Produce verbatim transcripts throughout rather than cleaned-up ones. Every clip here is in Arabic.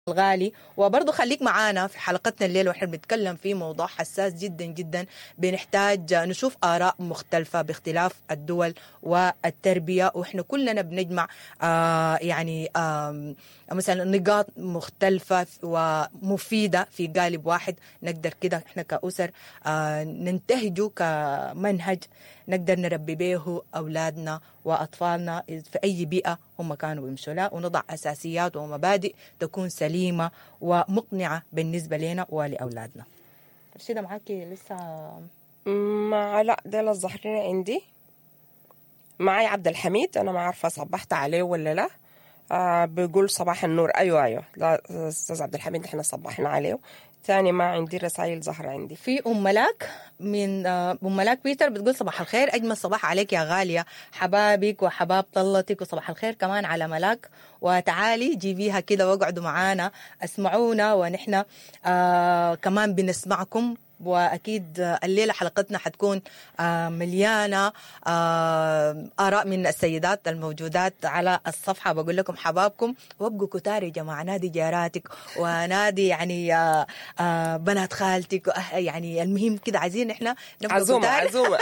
الغالي. وبرضه خليك معانا في حلقتنا الليل واحنا بنتكلم في موضوع حساس جدا جدا، بنحتاج نشوف آراء مختلفة باختلاف الدول والتربية، واحنا كلنا بنجمع آه يعني آه مثلا نقاط مختلفة ومفيدة في قالب واحد، نقدر كده احنا كأسر آه ننتهجه كمنهج نقدر نربي به أولادنا وأطفالنا في أي بيئة هم كانوا بيمشوا لها، ونضع أساسيات ومبادئ تكون سليمة ومقنعة بالنسبة لنا ولأولادنا. رشيدة معاكي لسه؟ مع لا ده الظهرين عندي معي عبد الحميد، أنا ما عارفة صبحت عليه ولا لا. آه بيقول صباح النور. أيوة أيوة لا أستاذ عبد الحميد إحنا صبحنا عليه. ثاني ما عندي رسائل ظهر عندي. في أم ملاك من أم ملاك بيتر بتقول صباح الخير، أجمل صباح عليك يا غالية، حبابك وحباب طلتك، وصباح الخير كمان على ملاك، وتعالي جيبيها كده واقعدوا معانا اسمعونا ونحن آه كمان بنسمعكم. وأكيد الليلة حلقتنا حتكون مليانة آراء من السيدات الموجودات على الصفحة. بقول لكم حبابكم وابقوا كتار يا جماعة، نادي جاراتك ونادي يعني بنات خالتك، يعني المهم كده عايزين احنا نبقى عزومة كتار عزومة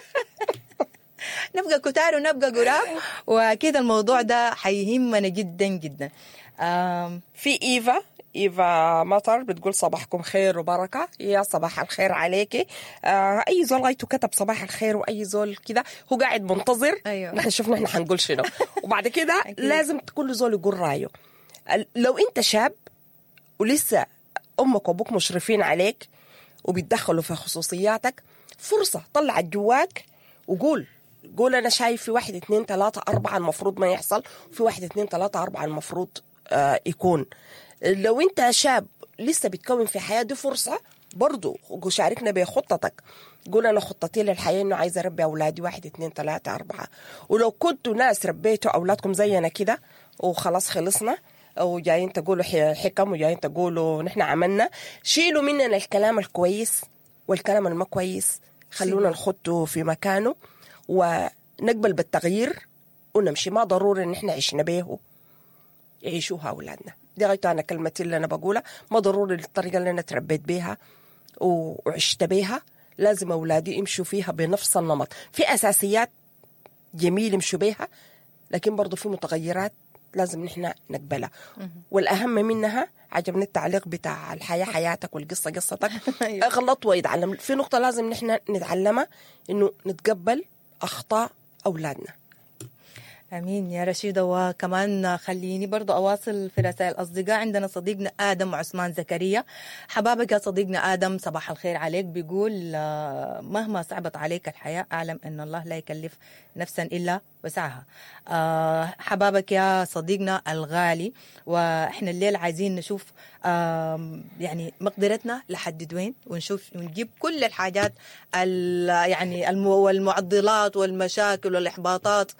نبقى كتار ونبقى قراب، وكده الموضوع ده حيهمنا جدا جدا. في إيفا إيفا مطر بتقول صباحكم خير وبركة. يا صباح الخير عليكي. آه أي زول غايته كتب صباح الخير وأي زول كده هو قاعد منتظر. أيوة. نحن شوفنا نحن حنقول شنو وبعد كده لازم كل زول يقول رأيه. لو أنت شاب ولسه أمك وأبوك مشرفين عليك وبيتدخلوا في خصوصياتك، فرصة طلع جواك وقول قول أنا شايف في واحد اتنين تلاتة أربعة المفروض ما يحصل، وفي واحد اتنين تلاتة أربعة المفروض آه يكون. لو انت شاب لسه بتكون في حياة، دي فرصة برضو شاركنا بخطتك. قول أنا خطتي للحياة إنه عايزة أربي أولادي واحد اتنين تلاتة أربعة. ولو كنتوا ناس ربيتوا أولادكم زينا كده وخلاص خلصنا وجايين تقولوا حكم وجايين تقولوا نحن عملنا، شيلوا مننا الكلام الكويس والكلام الما كويس، خلونا نخطه في مكانه ونقبل بالتغيير ونمشي. ما ضروري إن احنا عشنا بيه يعيشوها أولادنا. دي غاية أنا كلمتي اللي أنا بقولها. ما ضروري الطريقة اللي أنا تربيت بيها وعشت بيها لازم أولادي يمشوا فيها بنفس النمط. في أساسيات جميل يمشوا بيها، لكن برضو في متغيرات لازم نحن نقبلها. والأهم منها عجبني التعليق بتاع الحياة حياتك والقصة قصتك. أغلط ويتعلم. في نقطة لازم نحن نتعلمها، إنه نتقبل أخطاء أولادنا. امين يا رشيده. وكمان خليني برضو اواصل في رسائل الاصدقاء. عندنا صديقنا ادم عثمان زكريا، حبابك يا صديقنا ادم، صباح الخير عليك. بيقول مهما صعبت عليك الحياه اعلم ان الله لا يكلف نفسا الا وسعها. حبابك يا صديقنا الغالي. واحنا الليل عايزين نشوف يعني مقدرتنا لحد وين، ونشوف ونجيب كل الحاجات يعني المعضلات والمشاكل والاحباطات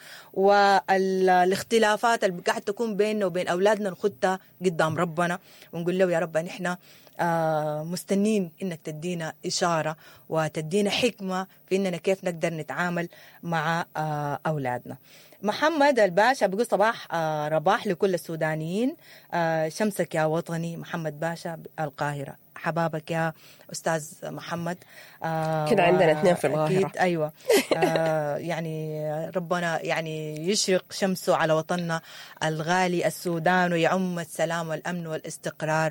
والاختلافات اللي قاعد تكون بيننا وبين أولادنا، نخدها قدام ربنا ونقول له يا رب نحن آه مستنين إنك تدينا إشارة وتدينا حكمة في إننا كيف نقدر نتعامل مع آه أولادنا. محمد الباشا بيقول صباح آه رباح لكل السودانيين، آه شمسك يا وطني. محمد باشا القاهرة. حبابك يا أستاذ محمد. آه كده عندنا اثنين في القاهرة. أكيد أيوة. آه يعني ربنا يعني يشرق شمسه على وطننا الغالي السودان، ويعم السلام والأمن والاستقرار،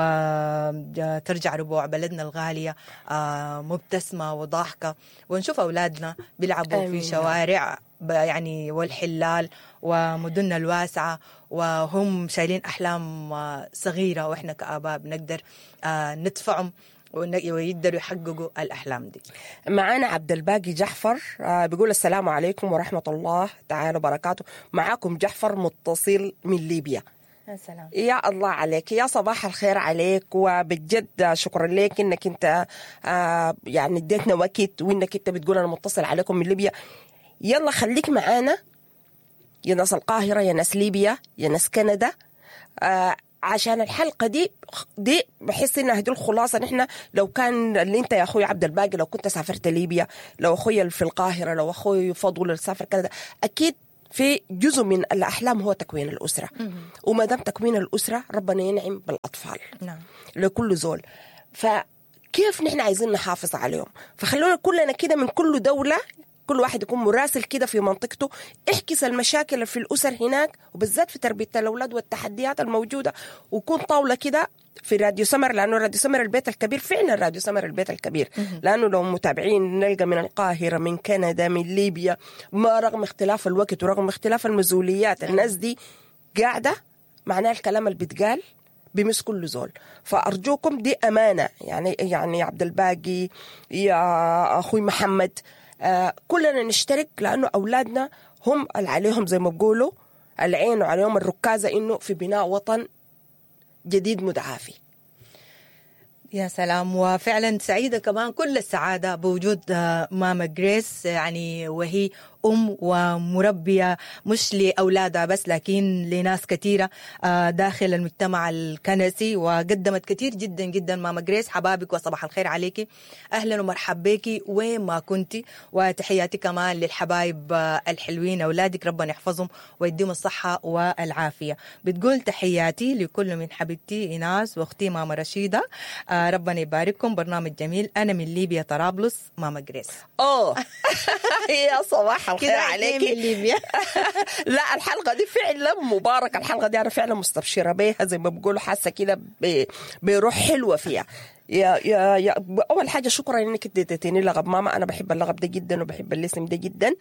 وترجع ربوع بلدنا الغالية آه مبتسمة وضاحكة، ونشوف أولادنا بيلعبوا في شوارع يعني والحلال ومدننا الواسعة وهم شايلين أحلام صغيرة، وإحنا كآباء بنقدر ندفعهم ويقدروا يحققوا الأحلام دي. معانا عبد الباقي جحفر بيقول السلام عليكم ورحمة الله تعالى وبركاته. معاكم جحفر متصل من ليبيا. السلام. يا الله عليك، يا صباح الخير عليك، وبجد شكرا لك انك انت آه يعني اديتنا وقت وانك انت بتقول انا متصل عليكم من ليبيا. يلا خليك معانا يا ناس القاهرة، يا ناس ليبيا، يا ناس كندا، آه عشان الحلقة دي دي بحس انها دي الخلاصة. نحن لو كان اللي انت يا اخوي عبد الباقي لو كنت سافرت ليبيا، لو اخوي في القاهرة، لو اخوي فضل سافر كندا، اكيد في جزء من الأحلام هو تكوين الأسرة، وما دام تكوين الأسرة ربنا ينعم بالأطفال نعم. لكل زول. فكيف نحن عايزين نحافظ عليهم؟ فخلونا كلنا كده من كل دولة كل واحد يكون مراسل كده في منطقته، احكس المشاكل في الأسر هناك وبالذات في تربية الأولاد والتحديات الموجودة، وكون طاولة كده في راديو سمر، لأنه راديو سمر البيت الكبير فعلا راديو سمر البيت الكبير. لأنه لو متابعين نلقى من القاهرة من كندا من ليبيا، ما رغم اختلاف الوقت ورغم اختلاف المسؤوليات الناس دي قاعدة معناه الكلام اللي بيتقال بمس كل زول. فأرجوكم دي أمانة، يعني يعني عبد الباقي يا أخوي محمد، آه كلنا نشترك، لأنه أولادنا هم اللي عليهم زي ما بقولوا العين وعليهم الركازة إنه في بناء وطن جديد متعافي. يا سلام. وفعلا سعيدة كمان كل السعادة بوجود ماما جريس، يعني وهي أم ومربية مش لأولادها بس لكن لناس كثيرة داخل المجتمع الكنسي، وقدمت كثير جدا جدا. ماما جريس حبابك وصباح الخير عليكي، أهلا ومرحب بيكي وين ما كنتي، وتحياتي كمان للحبايب الحلوين أولادك ربنا يحفظهم ويديهم الصحة والعافية. بتقول تحياتي لكل من حبيبتي إيناس وأختي ماما رشيدة، ربنا يبارككم، برنامج جميل، أنا من ليبيا طرابلس ماما جريس. أوه يا صباح الخير عليكي. ليبيا. لا الحلقة دي فعلا مباركة، الحلقة دي أنا فعلا مستبشرة بيها زي ما بقولوا، حاسة كده بروح حلوة فيها. يا يا يا أول حاجة شكرا إنك اديتيني لقب ماما، أنا بحب اللقب ده جدا وبحب الاسم ده جدا.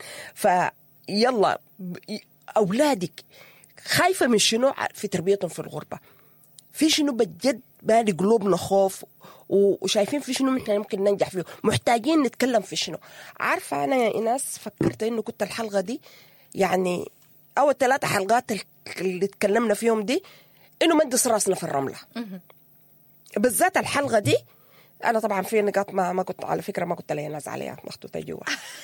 فيلا أولادك خايفة من شنو في تربيتهم في الغربة؟ في شنو بجد بالي قلوبنا خوف وشايفين في شنو احنا ممكن ننجح فيه، محتاجين نتكلم في شنو. عارفة أنا يا إيناس فكرت إنه كنت الحلقة دي يعني أول ثلاثة حلقات اللي تكلمنا فيهم دي إنه مندس راسنا في الرملة، بالذات الحلقة دي. أنا طبعا في نقاط ما ما كنت على فكرة ما كنت لي ناس عليها محطوطة جوا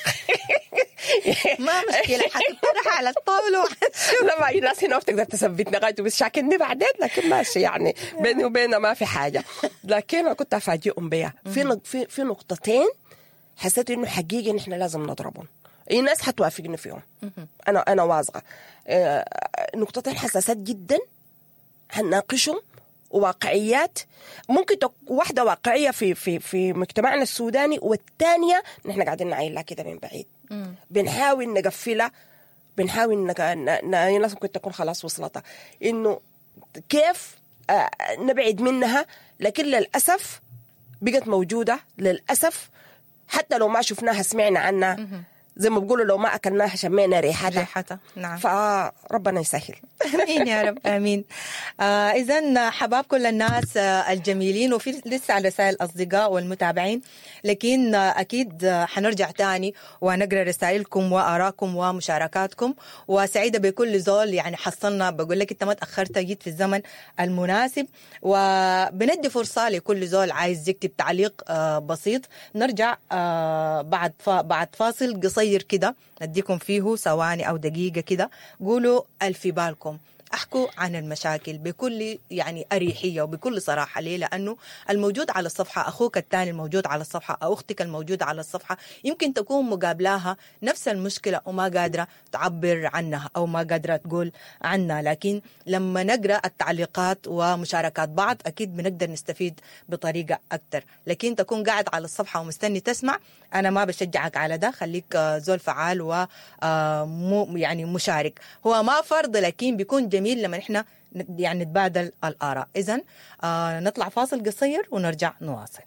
ما مشكلة حتطرح على الطاولة. لا ما ناس هنا بتقدر تثبتني غايته بس شاكلني بعدين، لكن ماشي يعني بيني وبينها ما في حاجة. لكن أنا كنت أفاجئهم بيها في في في نقطتين حسيت إنه حقيقي نحن لازم نضربهم. أي ناس حتوافقني فيهم، أنا أنا واثقة. نقطتين حساسات جدا هنناقشهم، وواقعيات ممكن تكون واحدة واقعية في في في مجتمعنا السوداني، والثانية نحن قاعدين نعين لها كده من بعيد. مم. بنحاول نقفلها، بنحاول نك... ن... ناس ممكن تكون خلاص وصلتها إنه كيف آه نبعد منها، لكن للأسف بقت موجودة للأسف، حتى لو ما شفناها سمعنا عنها. مم. زي ما بقولوا لو ما أكلناها شمينا ريحتها. ريحتها نعم. فربنا يسهل. آمين يا رب آمين. آه إذن حباب كل الناس آه الجميلين، وفي لسه على رسائل الأصدقاء والمتابعين، لكن آه أكيد آه حنرجع تاني ونقرأ رسائلكم وآراءكم ومشاركاتكم. وسعيدة بكل زول يعني حصلنا، بقول لك أنت ما تأخرت، جيت في الزمن المناسب، وبندي فرصة لكل زول عايز يكتب تعليق آه بسيط. نرجع آه بعد فا بعد فاصل قصير كده نديكم فيه ثواني أو دقيقة كده، قولوا الفي بالكم، أحكوا عن المشاكل بكل يعني أريحية وبكل صراحة. ليه؟ لأنه الموجود على الصفحة، أخوك الثاني الموجود على الصفحة أو أختك الموجودة على الصفحة، يمكن تكون مقابلاها نفس المشكلة وما قادرة تعبر عنها أو ما قادرة تقول عنها. لكن لما نقرأ التعليقات ومشاركات بعض أكيد بنقدر نستفيد بطريقة أكتر. لكن تكون قاعد على الصفحة ومستني تسمع، أنا ما بشجعك على ده. خليك زول فعال و يعني مشارك، هو ما فرض لكن بيكون جميل لما احنا يعني نتبادل الآراء. إذن آه نطلع فاصل قصير ونرجع نواصل.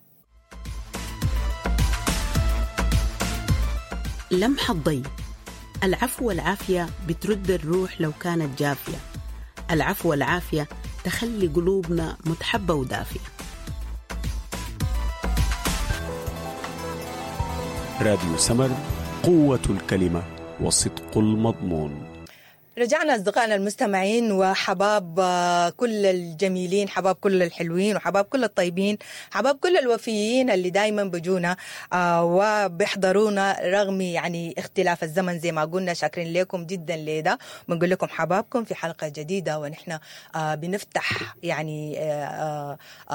لمحة ضي، العفو والعافية بترد الروح لو كانت جافية، العفو والعافية تخلي قلوبنا متحبة ودافية. راديو سمر، قوة الكلمة وصدق المضمون. رجعنا أصدقائنا المستمعين وحباب كل الجميلين، حباب كل الحلوين، وحباب كل الطيبين، حباب كل الوفيين اللي دايما بجونا وبيحضرونا رغم يعني اختلاف الزمن. زي ما قلنا شاكرين لكم جدا لده، بنقول لكم حبابكم في حلقة جديدة، ونحن بنفتح يعني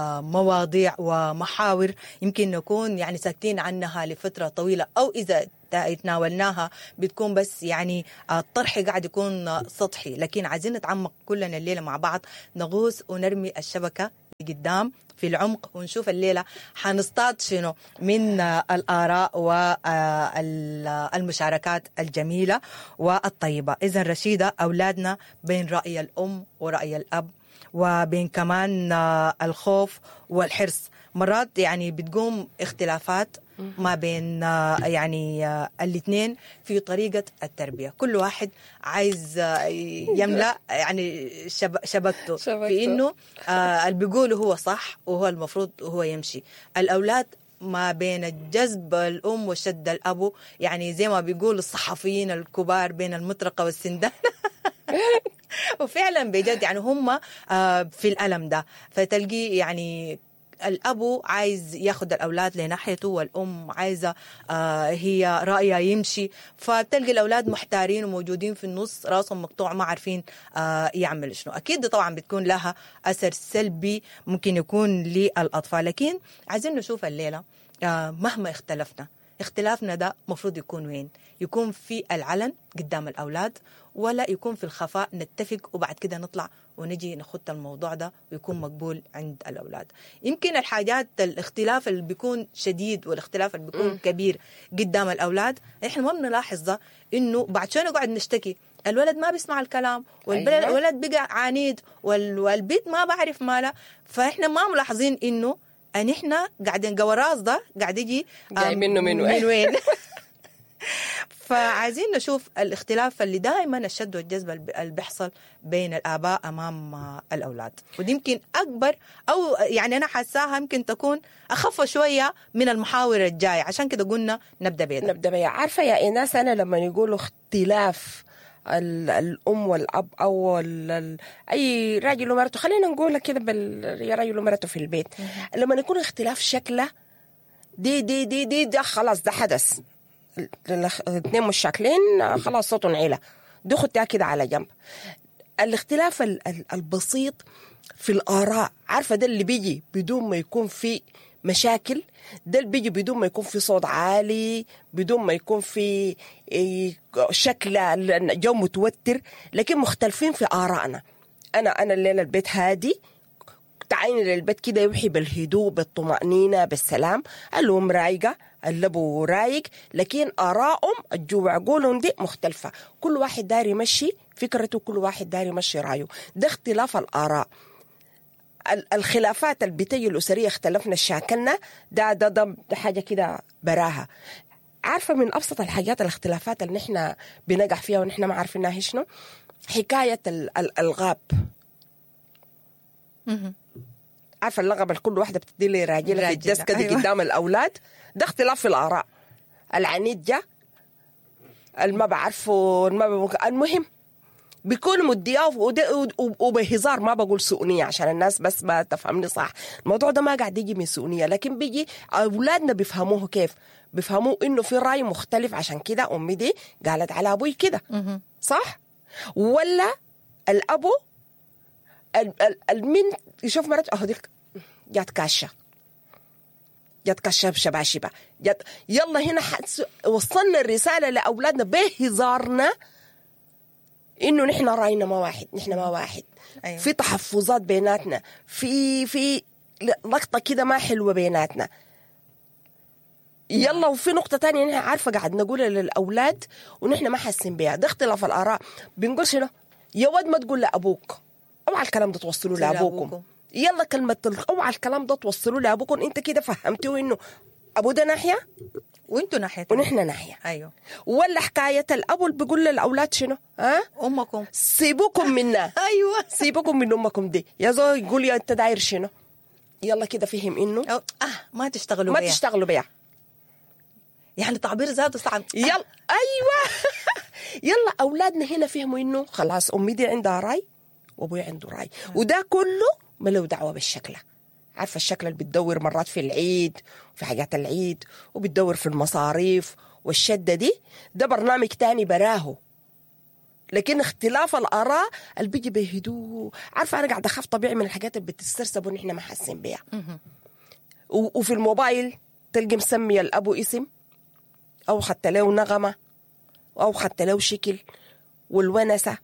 مواضيع ومحاور يمكن نكون يعني ساكتين عنها لفترة طويلة، أو إذا يتناولناها بتكون بس يعني الطرح قاعد يكون سطحي، لكن عايزين نتعمق كلنا الليلة مع بعض، نغوص ونرمي الشبكة قدام في العمق ونشوف الليلة حنصطاد شنو من الآراء والمشاركات الجميلة والطيبة. إذن رشيدة، أولادنا بين رأي الأم ورأي الأب، وبين كمان الخوف والحرص، مرات يعني بتقوم اختلافات ما بين يعني الاثنين في طريقة التربية. كل واحد عايز يملأ يعني شبكته في إنه اللي بيقوله هو صح وهو المفروض هو يمشي. الأولاد ما بين الجذب الأم وشد الأبو، يعني زي ما بيقول الصحفيين الكبار بين المطرقة والسندان. وفعلا بجد يعني هم في الألم ده، فتلقي يعني الأبو عايز ياخد الأولاد لناحيته والأم عايزة آه هي رأيها يمشي، فتلقي الأولاد محتارين وموجودين في النص راسهم مقطوع ما عارفين آه يعمل شنو. أكيد دي طبعا بتكون لها أثر سلبي ممكن يكون للأطفال، لكن عايزين نشوف الليلة آه مهما اختلفنا، اختلافنا ده مفروض يكون وين؟ يكون في العلن قدام الأولاد، ولا يكون في الخفاء نتفق وبعد كده نطلع ونجي نخط الموضوع ده ويكون مقبول عند الأولاد؟ يمكن الحاجات الاختلاف اللي بيكون شديد والاختلاف اللي بيكون م. كبير قدام الأولاد إحنا ما بنلاحظ ده، إنه بعد شوي نقعد نشتكي الولد ما بيسمع الكلام والولد أيوة. بقى عنيد والبيت ما بعرف ماله، فإحنا ما ملاحظين إنه أن إحنا قاعدين قوراص ده قاعد يجي جاي منه من وين, من وين. فعايزين نشوف الاختلاف اللي دائما الشد والجذب اللي بيحصل بين الآباء أمام الأولاد، ودي يمكن أكبر أو يعني أنا حاساها يمكن تكون أخف شوية من المحاور الجاية، عشان كده قلنا نبدأ بيها نبدأ بيها. عارفة يا إيناس، أنا لما يقولوا اختلاف الأم والأب أو أي راجل ومرته، خلينا نقولها كده بال... يا راجل ومرته في البيت، لما يكون اختلاف شكله دي دي دي دي, دي خلاص ده حدث، الاثنين مش شاكلين خلاص صوتهم عيلة، دي خدتها كده على جنب. الاختلاف البسيط في الآراء، عارفة ده اللي بيجي بدون ما يكون في مشاكل، ده اللي بيجي بدون ما يكون في صوت عالي، بدون ما يكون في شكل جو متوتر، لكن مختلفين في آرائنا. أنا أنا الليلة البيت هادي، تعيني للبيت كده يوحي بالهدوء بالطمأنينة بالسلام، الأم رايقة اللبو رايق، لكن آرائهم الجو عقولهم دي مختلفة، كل واحد داري يمشي فكرته، كل واحد داري يمشي رأيه، ده اختلاف الآراء. الخلافات البيتية الأسرية اختلفنا شاكلنا، ده ده ده, ده حاجة كده براها. عارفة من أبسط الحاجات الاختلافات اللي نحن بنقع فيها ونحن ما عارفينها شنو؟ حكاية الألغاب. عارفة اللغب اللي كل واحدة بتدي لي راجلة في الدسكة دي أيوة. قدام الأولاد، ده اختلاف في الآراء. العنيد جا الما بعرفه الما المهم بيكون مدياه وبهزار، ما بقول سؤنية عشان الناس بس ما تفهمني صح، الموضوع ده ما قاعد يجي من سؤنية، لكن بيجي أولادنا بيفهموه كيف؟ بيفهموه إنه في رأي مختلف، عشان كده أمي دي قالت على أبوي كده صح؟ ولا الأبو المن يشوف مرات أهو ديك جات كاشة جات كاشة بشباشبة جات، يلا هنا وصلنا الرسالة لأولادنا بهزارنا إنه نحن رأينا ما واحد، نحن ما واحد. أيوة. في تحفظات بيناتنا، في في لقطة كده ما حلوة بيناتنا. يلا وفي نقطة تانية نحن عارفة قاعد نقولها للأولاد ونحن ما حاسين بيها، ده اختلاف الآراء. بنقول شنو؟ يا ود ما تقول لأبوك، اوعى الكلام ده توصلوا لأبوكم، يلا كلمة اوعى الكلام ده توصلوا لأبوكم، انت كده فهمتوا إنه أبو ده ناحية وانتوا ناحية ونحن ناحية. أيوه. ولا حكاية الأبو اللي بيقول للأولاد شنو؟ ها؟ أمكم سيبوكم منا. أيوه سيبوكم من أمكم دي، يا زول يقول يا أنت داير شنو؟ يلا كده فهم إنه أو... آه ما تشتغلوا ما بيها. تشتغلوا بيها، يعني تعبير ذاته صعب. يلا أيوة. يلا أولادنا هنا فهموا إنه خلاص أمي دي عندها رأي وأبوي عنده رأي، وده كله ما له دعوة بالشكل. عارفة الشكل اللي بتدور مرات في العيد وفي حاجات العيد، وبتدور في المصاريف والشدة دي، ده برنامج تاني براهو. لكن اختلاف الآراء اللي بيجي بهدوء، عارفة أنا قاعدة أخاف طبيعي من الحاجات اللي بتسترسب ونحن ما حاسين بيها. وفي الموبايل تلقي مسمي الأبو اسم، أو خدت له نغمة أو خدت له شكل والونسة.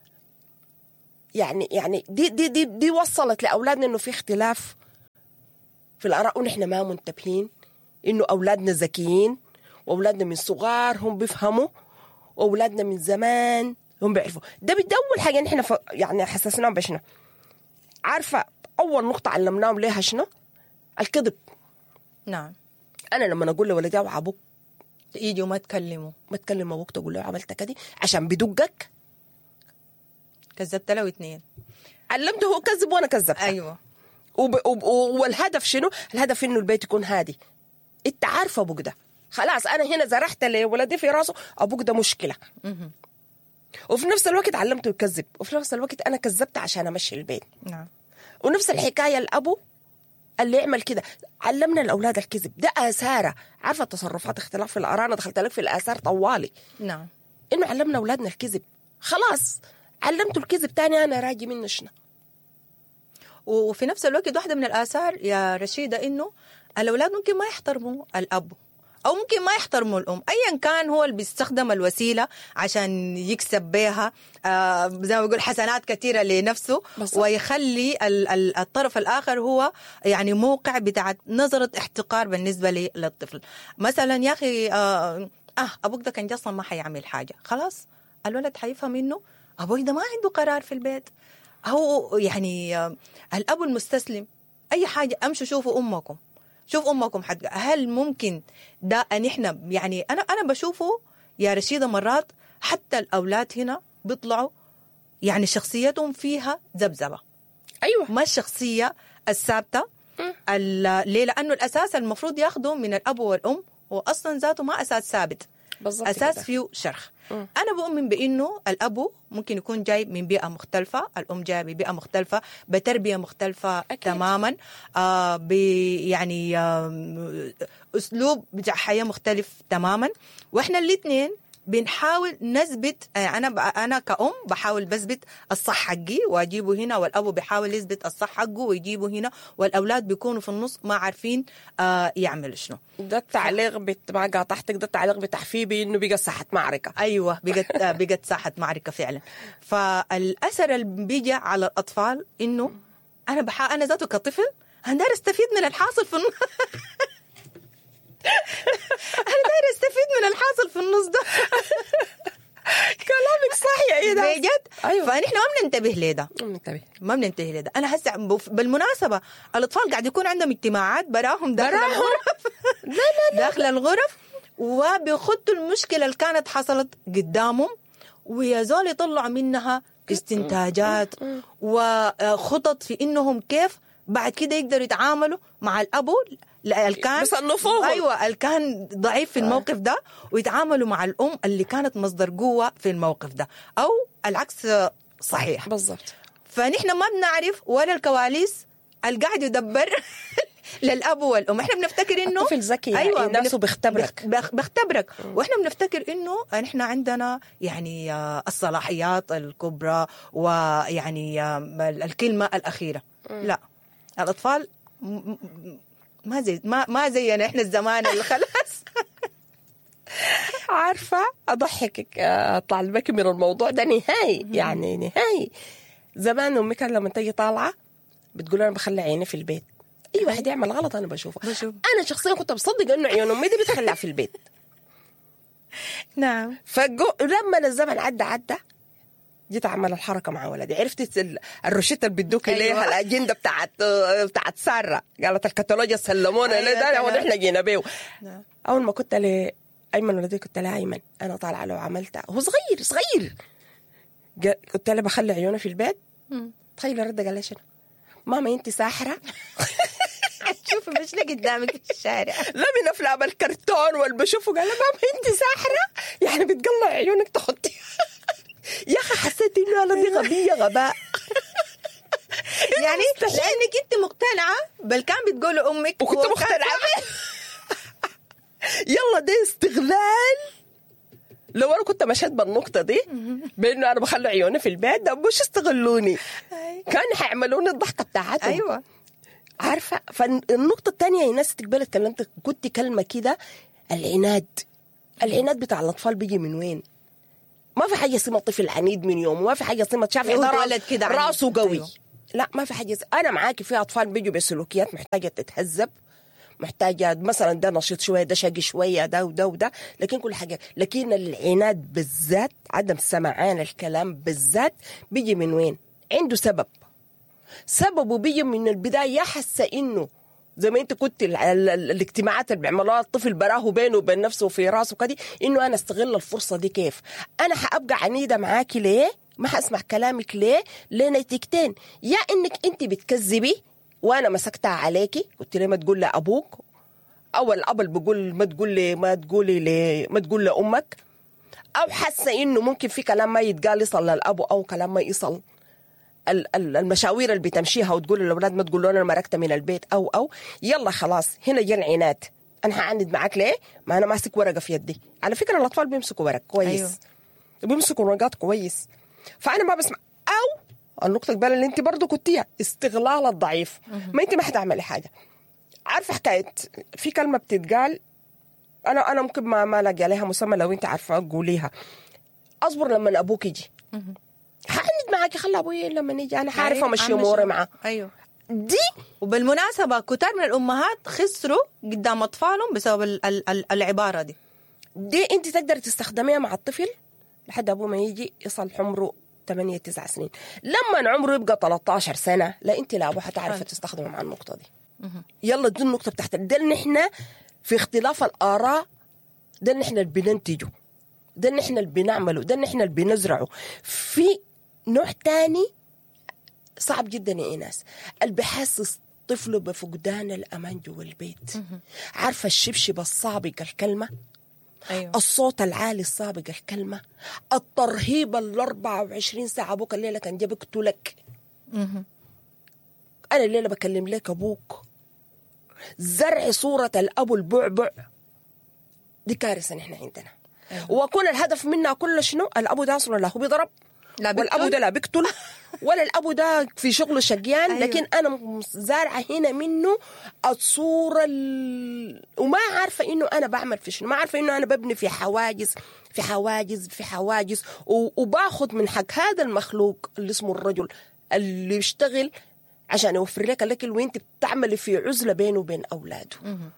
يعني يعني دي دي دي دي وصلت لأولادنا إنه في اختلاف في الآراء ونحن ما منتبهين إنه أولادنا ذكيين وأولادنا من صغار هم بيفهموا وأولادنا من زمان هم بيعرفوا. ده بدي أول حاجة نحن ف... يعني حسسناهم بشنو. عارفة أول نقطة علمناهم ليها شنو؟ الكذب. نعم. أنا لما أقول لولدي أو أبوك يجوا ما تكلموا ما تكلم أبوك تقول له عملت كده عشان بدقك كذبت له اثنين علمته هو كذب وأنا كذبت. أيوة. وب... وب... والهدف شنو؟ الهدف إنه البيت يكون هادي. أنت عارفة أبوك ده خلاص أنا هنا زرعت لولدي في راسه أبوك ده مشكلة. مه. وفي نفس الوقت علمته يكذب وفي نفس الوقت أنا كذبت عشان أمشي البيت. نعم. ونفس الحكاية الأبو اللي يعمل كده علمنا الأولاد الكذب. ده آثاره. عارفة تصرفات اختلاف في الآراء أنا دخلت لك في الآثار طوالي. نعم. إنه علمنا أولادنا الكذب خلاص علمته الكذب تاني أنا راجي منه شنا. وفي نفس الوقت واحدة من الآثار يا رشيدة إنه الأولاد ممكن ما يحترموا الأب أو ممكن ما يحترموا الأم أيا كان هو اللي بيستخدم الوسيلة عشان يكسب بها آه زي ما بيقول حسنات كثيرة لنفسه بصح. ويخلي ال- ال- الطرف الآخر هو يعني موقع بتاع نظرة احتقار بالنسبة للطفل. مثلا يا أخي آه, آه أبوك ده كان جصا ما حيعمل حاجة خلاص الولد حيفهم إنه أبوك ده ما عنده قرار في البيت. هو يعني آه الأب المستسلم أي حاجة أمشوا شوفوا أمكم شوف أمكم حد. هل ممكن ده أن إحنا يعني أنا أنا بشوفه يا رشيدة مرات حتى الأولاد هنا بيطلعوا يعني شخصيتهم فيها ذبذبة. أيوة. ما الشخصية الثابتة. ليه؟ لأنه الأساس المفروض ياخده من الأب والأم هو أصلا ذاته ما أساس ثابت. أساس كده. فيه شرخ. م. أنا بؤمن بأنه الأب ممكن يكون جاي من بيئة مختلفة الأم جاي من بيئة مختلفة بتربية مختلفة أكيد. تماما آه يعني آه أسلوب بتاع حياة مختلف تماما وإحنا الاثنين بنحاول نثبت. أنا أنا كأم بحاول بثبت الصح حقي وأجيبه هنا والأب بيحاول يثبت الصح حقه ويجيبه هنا والأولاد بيكونوا في النص ما عارفين آه يعملوا شنو. ده التعليق بت... ما قاطعتك ده التعليق بتحفيه بأنه بقى ساحة معركة. أيوة بقت بقت ساحة معركة فعلا. فالأثر اللي بيجي على الأطفال إنه أنا بحا أنا ذاته كطفل أنا داير أستفيد من الحاصل في النص. أنا داير أستفيد من الحاصل في النص ده. كلامك صح يا إيدا بجد. أيوة. فنحن ما بننتبه لده ما بننتبه ما بننتبه لده. أنا هسه بالمناسبة الأطفال قاعد يكون عندهم اجتماعات براهم داخل الغرف. لا لا لا داخل الغرف وبيخطوا المشكلة اللي كانت حصلت قدامهم ويزول يطلعوا منها استنتاجات وخطط في إنهم كيف بعد كده يقدروا يتعاملوا مع الأبو اللي كان بصنفوه. أيوة اللي كان ضعيف في الموقف ده ويتعاملوا مع الأم اللي كانت مصدر قوة في الموقف ده أو العكس صحيح بالضبط. فنحن ما بنعرف ولا الكواليس اللي قاعد يدبر للأب والأم. إحنا بنفتكر إنه الطفل ذكي أيوة يعني نفسه بيختبرك بيختبرك وإحنا بنفتكر إنه إحنا عندنا يعني الصلاحيات الكبرى ويعني الكلمة الأخيرة. لا الأطفال ما زي ما ما زينا إحنا الزمان اللي خلاص. عارفة أضحكك أطلع لك من الموضوع ده نهائي يعني نهائي. زمان أمي كان لما تيجي طالعة بتقول أنا بخلي عيني في البيت. أي واحد يعمل غلط أنا بشوفه. بشوف. أنا شخصيا كنت بصدق إنه عيون أمي دي بتخليها في البيت. نعم. فجو لما الزمن عدى عدى جيت أعمل الحركة مع ولدي. عرفت الروشتة اللي بدوك أيوة. ليها الأجندة بتاعت بتاعت سارة قالت الكتالوجيا سلمونا أيوة ليه ده ونحن جينا بيه. نعم. أول ما كنت لي أيمن ولدي كنت له أيمن أنا طالعة له وعملتها هو صغير صغير كنت له بخلي عيونه في البيت. تخيل رد قال لي شنو ماما أنت ساحرة. شوفي مش لقي قدامك في الشارع لا من أفلام الكرتون والبشوفه قال ماما أنت ساحرة يعني بتقلع عيونك تحطي. يا أخي حسيت إنه أنا دي غبية غباء. يعني لأنك أنت مقتنعة بل كان بتقول أمك وكنت مقتنعة. يلا ده استغلال. لو أنا كنت مشيت بالنقطة دي بأنه أنا بخلي عيوني في البيت ده مش استغلوني كان حيعملوني الضحكة بتاعتهم. أيوة عارفة. فالنقطة الثانية الناس تقبلت كلمتك كنت كلمة كده العناد. العناد بتاع الاطفال بيجي من وين؟ ما في حاجه اسمها طفل عنيد من يوم، ما في حاجه اسمها شافعي هو ده اتولد كده عنيد. راسه قوي. أيوه. لا ما في حاجه. انا معاكي في اطفال بيجوا بسلوكيات محتاجه تتهذب، محتاجه مثلا ده نشيط شويه، ده شقي شويه، ده وده وده، لكن كل حاجه. لكن العناد بالذات، عدم سمعان الكلام بالذات، بيجي من وين؟ عنده سبب. سببه بيجي من البدايه، يحس انه زي ما انت كنت ال ال ال الاجتماعات اللي بيعملوها الطفل براه بينه وبين نفسه في راسه كده، انه انا استغل الفرصه دي. كيف انا حابقى عنيده معاكي؟ ليه ما حاسمع كلامك؟ ليه؟ لنتيجتين: يا انك انت بتكذبي وانا مسكتها عليكي، قلت لي ما تقول لابوك، او الاب اللي بيقول ما تقول لي ما تقولي لي ما تقول لامك، او حاسه انه ممكن في كلام ما يتقال يصل للابو، او كلام ما يصل المشاوير اللي بتمشيها وتقول للاولاد ما تقولوا انا مركت من البيت، او او يلا خلاص هنا جا العناد. انا هعند معاك ليه؟ ما انا ماسك ورقه في يدي. على فكره الاطفال بيمسكوا ورق كويس. أيوه. بيمسكوا ورقات كويس. فانا ما بسمع. او النقطه البال اللي انت برضو كنتيها، استغلال الضعيف. ما انت ما حتعملي حاجه. عارفه حكايه في كلمه بتتقال، انا انا ممكن ما ما الاقي عليها مسمى، لو انت عارفه قوليها: اصبر لما ابوك يجي. حعند معاكي، خلي ابوي لما يجي انا حعرف امشي اموري معاه. ايوه دي. وبالمناسبه كتار من الامهات خسروا قدام اطفالهم بسبب ال ال ال العباره دي. دي انت تقدر تستخدميها مع الطفل لحد ابوه ما يجي يصل عمره ثمانية تسعة سنين. لما عمره يبقى ثلاثة عشر سنه، لا انت لا ابوه حتعرف تستخدمه مع النقطه دي. يلا دي النقطه بتاعت ده اللي احنا في اختلاف الاراء، ده اللي احنا اللي بننتجه، ده اللي احنا اللي بنعمله، ده اللي احنا اللي بنزرعه. في نوع تاني صعب جدا يا ناس، اللي بحسس طفله بفقدان الامان جوا البيت. عارفه الشبشب السابق الكلمه، أيوه. الصوت العالي السابق الكلمه، الترهيب ال أربعة وعشرين ساعه ابوك الليله كان جاب قتلك، انا الليله بكلم لك ابوك. زرع صوره الابو البعبع دي كارثه نحن عندنا. أيوه. وكون الهدف منها كل شنو؟ الابو ده اصلا لا هو بيضرب، لا والابو ده لا بيقتل، ولا الابو ده في شغله شقيان. أيوه. لكن انا زارعه هنا منه الصوره ال... وما عارفه انه انا بعمل في شنو، ما عارفه انه انا ببني في حواجز في حواجز في حواجز و... وباخذ من حق هذا المخلوق اللي اسمه الرجل اللي يشتغل عشان يوفر لك الاكل، وانت بتعملي في عزله بينه وبين اولاده.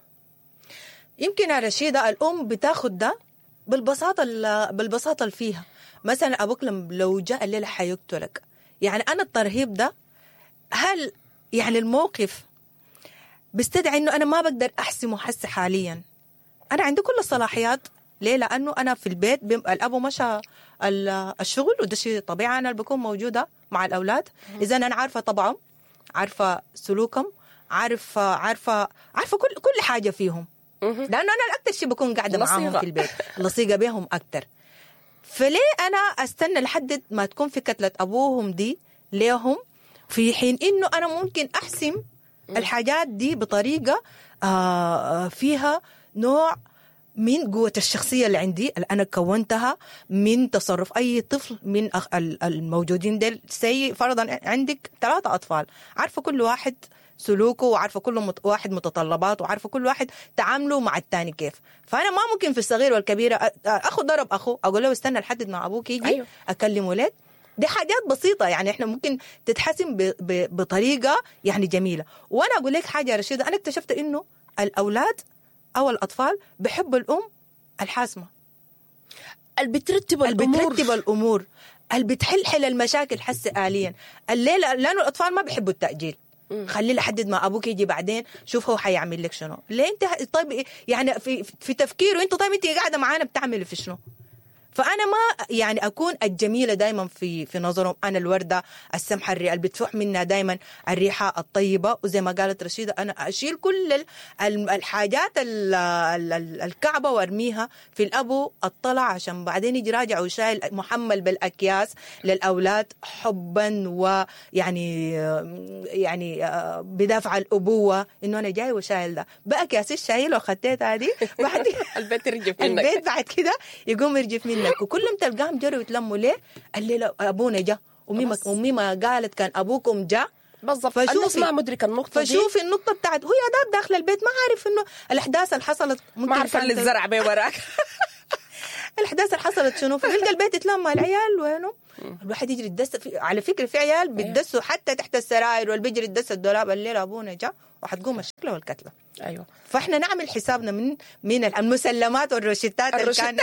يمكن يا رشيده الام بتاخد ده بالبساطه بالبساطه اللي فيها. مثلا ابوك لو جاء الليله حيقتلك، يعني انا الترهيب ده، هل يعني الموقف بيستدعي انه انا ما بقدر احسمه حس حاليا؟ انا عندي كل الصلاحيات. ليه؟ لانه انا في البيت الابو مشى الشغل، وده شيء طبيعي، انا اللي بكون موجوده مع الاولاد. اذا انا عارفه طبعهم، عارفه سلوكهم، عارفه عارفه عارفه كل كل حاجه فيهم، لانه انا الاكثر شيء بكون قاعده معاهم في البيت، لصيقه بيهم اكثر. فليه أنا أستنى لحد ما تكون في كتلة أبوهم دي ليهم، في حين إنه أنا ممكن أحسم الحاجات دي بطريقة آه فيها نوع من قوة الشخصية اللي عندي اللي أنا كونتها من تصرف أي طفل من الموجودين ديل. سي فرضا عندك ثلاثة أطفال، عارفة كل واحد سلوكه، وعارفه كل مت... واحد متطلبات، وعارفه كل واحد تعامله مع الثاني كيف. فانا ما ممكن في الصغير والكبيره اخذ ضرب اخو اقول له استنى لحد ما ابوك يجي. أيوه. اكلمه ليه؟ دي حاجات بسيطه، يعني احنا ممكن تتحسم ب... ب... بطريقه يعني جميله. وانا اقول لك حاجه يا رشيده، انا اكتشفت انه الاولاد او الاطفال بحبوا الام الحاسمه، اللي بترتب الامور، اللي بترتب الامور، اللي بتحل المشاكل حس آليا. الليله لانه الاطفال ما بيحبوا التاجيل، خليه لحد ما ابوك يجي بعدين شوف هو حيعمل لك شنو. ليه انت طيب يعني في في تفكيره انت طيب انت قاعده معانا بتعملي في شنو؟ فانا ما يعني اكون الجميله دايما في في نظرهم، انا الورده السمحه اللي بتفوح منها دايما الريحه الطيبه. وزي ما قالت رشيده انا اشيل كل الحاجات الكعبه وارميها في الابو الطلع، عشان بعدين يجي راجع وشايل محمل بالاكياس للاولاد حبا ويعني يعني بدافع الابوه انه انا جاي وشايل ده باكياس الشايل وخديت هذه بعد البيت يرجف منك، البيت بعد كده يقوم يرجف منك. وكلهم تلقاهم جروا يتلموا ليه؟ الليله ابونا جا، امي ما امي ما قالت كان ابوكم جا بالضبط. الناس ما مدرك النقطه دي، فشوفي النقطه بتاعت هو يا داب داخل البيت ما عارف انه الاحداث اللي حصلت، ما عارف اللي الزرع بيه وراك الاحداث اللي حصلت شنو، فبيلقى البيت يتلم مع العيال وينه الواحد يجري يتدس في... على فكره في عيال بيتدسوا حتى تحت السراير، واللي بيجري يتدس الدولاب الليله ابونا جاء وحتقوم الشكله والكتله. ايوه فاحنا نعمل حسابنا من من المسلمات والروشتات اللي كان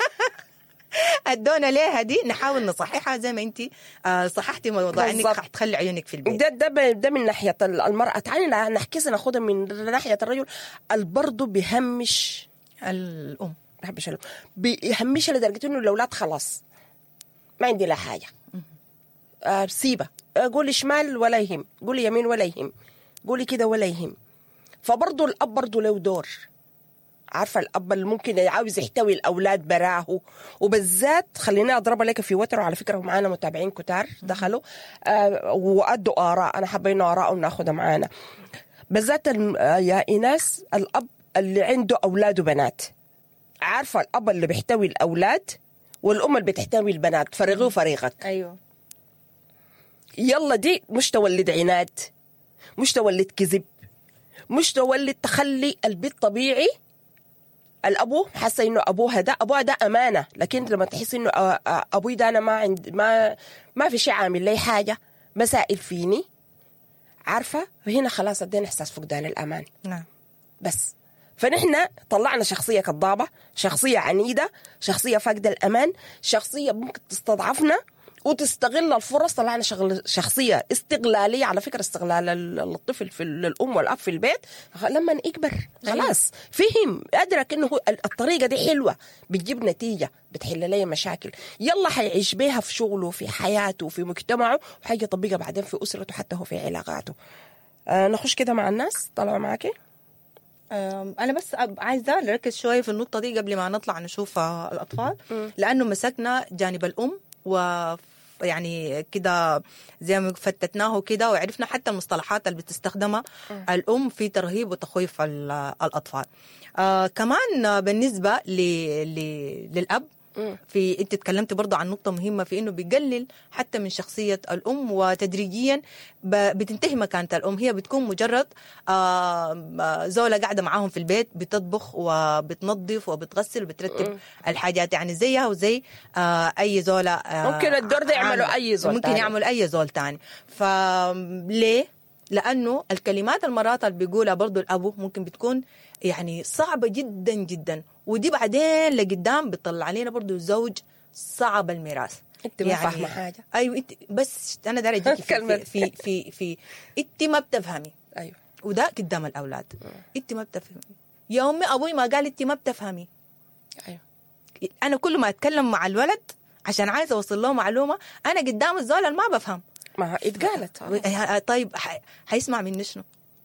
ادونا ليها دي، نحاول نصححها زي ما انت صححتي موضوع انك حتخلي عيونك في البيت. ده ده ده من ناحيه المراه. تعالي نحكي ناخدها من ناحيه الرجل. برضه بيهمش الام بيهمش الام بيهمش لدرجه انه الاولاد خلاص ما عندي لا حاجه، آه سيبه، قولي شمال ولا يهم، قولي يمين ولا يهم، قولي كده ولا يهم. فبرضه الاب برضه له دور. عارفه الاب اللي ممكن عاوز يحتوي الاولاد براه، وبالذات خليني اضرب لك في وتر. على فكره معانا متابعين كتار دخلوا آه وادوا اراء، انا حابه انه ارائهم ناخذها معانا. بالذات يا ايناس الاب اللي عنده اولاد وبنات، عارفه الاب اللي بيحتوي الاولاد والام اللي بتحتوي البنات، فريقي وفريقك. ايوه يلا دي مش تولد عناد، مش تولد كذب، مش تولد تخلي البيت طبيعي. الابو حاسه انه ابوها ده ابوها ده امانه، لكن لما تحس انه ابوي ده انا ما عند ما ما في شيء عامل لي حاجه، مسائل فيني، عارفه هنا خلاص ادينا احساس فقدان الامان. نعم بس فنحن طلعنا شخصيه كضابه، شخصيه عنيده، شخصيه فاقده الامان، شخصيه ممكن تستضعفنا وتستغل الفرص. طلعنا شغل شخصيه استغلاليه. على فكره استغلال الطفل في الام والاب في البيت لما يكبر خلاص فهم ادرك انه الطريقه دي حلوه بتجيب نتيجه بتحل لي مشاكل، يلا حيعيش بيها في شغله في حياته في مجتمعه، وحاجه يطبقها بعدين في اسرته حتى هو في علاقاته. آه نخش كده مع الناس. طلعوا معاكي. أنا بس عايزة نركز شوية في النقطة دي قبل ما نطلع نشوف الأطفال، م. لأنه مسكنا جانب الأم و يعني كده زي ما فتتناه كده، وعرفنا حتى المصطلحات اللي بتستخدمها م. الأم في ترهيب وتخويف الأطفال. آه كمان بالنسبة ل... ل... للأب، في انت تكلمت برضو عن نقطة مهمة في انه بيقلل حتى من شخصية الام، وتدريجيا بتنتهي مكانة الام. هي بتكون مجرد زولة قاعدة معاهم في البيت بتطبخ وبتنظف وبتغسل وبترتب الحاجات، يعني زيها وزي اي زولة. ممكن الدور ده يعملوا اي زول ممكن يعمل اي زول تاني. فليه؟ لانه الكلمات المرات اللي بيقولها برضو الابو ممكن بتكون يعني صعبة جدا جدا، ودي بعدين لقدام بتطلع علينا برضو زوج صعب الميراث. انت ما يعني فاهمه حاجه. ايوه انت بس انا داري اجيكي في, في في في انت ما بتفهمي. ايوه وده قدام الاولاد. انت ما بتفهمي يا امي، ابوي ما قال انت ما بتفهمي. ايوه انا كل ما اتكلم مع الولد عشان عايزه اوصل له معلومه، انا قدام الزول ما بفهم، ما اتقالت. طيب حيسمع مني شنو؟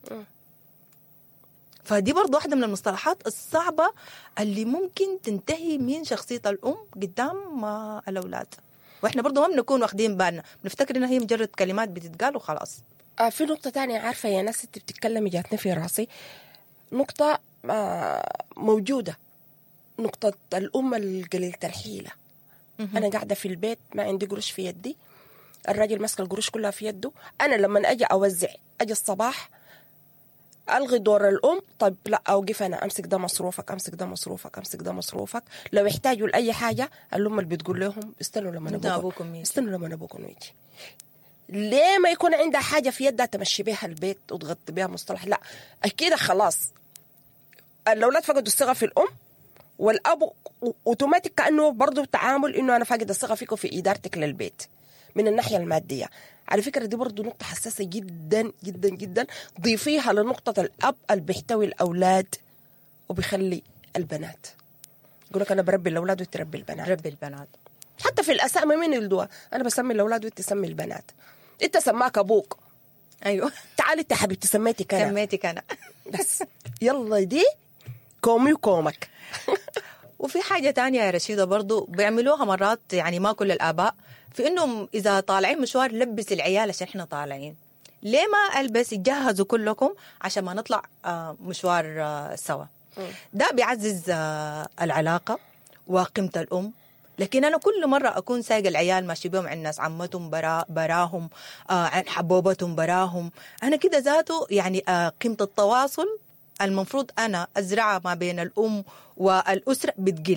فدي برضو واحدة من المصطلحات الصعبة اللي ممكن تنتهي من شخصية الأم قدام الأولاد، وإحنا برضو ما بنكون واخدين بالنا، بنفتكر إنها هي مجرد كلمات بتتقال وخلاص. آه في نقطة تانية عارفة يا ناس انت بتتكلمي جاتني في راسي، نقطة آه موجودة، نقطة الأم القليلة الحيلة. أنا قاعدة في البيت ما عندي قروش في يدي، الراجل ماسك القروش كلها في يده، أنا لما أجي أوزع أجي الصباح ألغي دور الأم. طيب لا أوقف أنا، أمسك ده مصروفك، أمسك ده مصروفك، أمسك ده مصروفك. لو يحتاجوا لأي حاجة الأم اللي بتقول لهم استنوا لما أبوكم استنوا لما أبوكم يجي. ليه ما يكون عندها حاجة في يدها تمشي بها البيت وتغطي بها مصطلح؟ لا أكيد خلاص الأولاد فقدوا الثقة في الأم، والأب أوتوماتيك كأنه برضو تعامل إنه أنا فاقد الثقة فيكم في إدارتك للبيت من الناحية المادية. على فكرة دي برضو نقطة حساسة جدا جدا جدا. ضيفيها لنقطة الأب اللي بيحتوي الأولاد وبيخلي البنات يقول لك أنا بربي الأولاد وتربي البنات. ربي البنات حتى في الأسامي مين يلدوها؟ أنا بسمي الأولاد وأنت تسمي البنات. أنت سماك أبوك، أيوه تعالي أنت حبيبتي سميتك أنا، سميتك أنا بس يلا دي كومي وكومك. وفي حاجة تانية يا رشيدة برضو بيعملوها مرات، يعني ما كل الآباء، في إنهم إذا طالعين مشوار لبس العيال عشان إحنا طالعين. ليه ما ألبس يجهزوا كلكم عشان ما نطلع مشوار سوا؟ ده بيعزز العلاقة وقيمة الأم. لكن أنا كل مرة أكون سايق العيال ماشي بيهم عند ناس عمتهم برا براهم، عن حبوبتهم براهم، أنا كده ذاته يعني قيمة التواصل المفروض أنا أزرعها ما بين الأم والأسرة بتقل.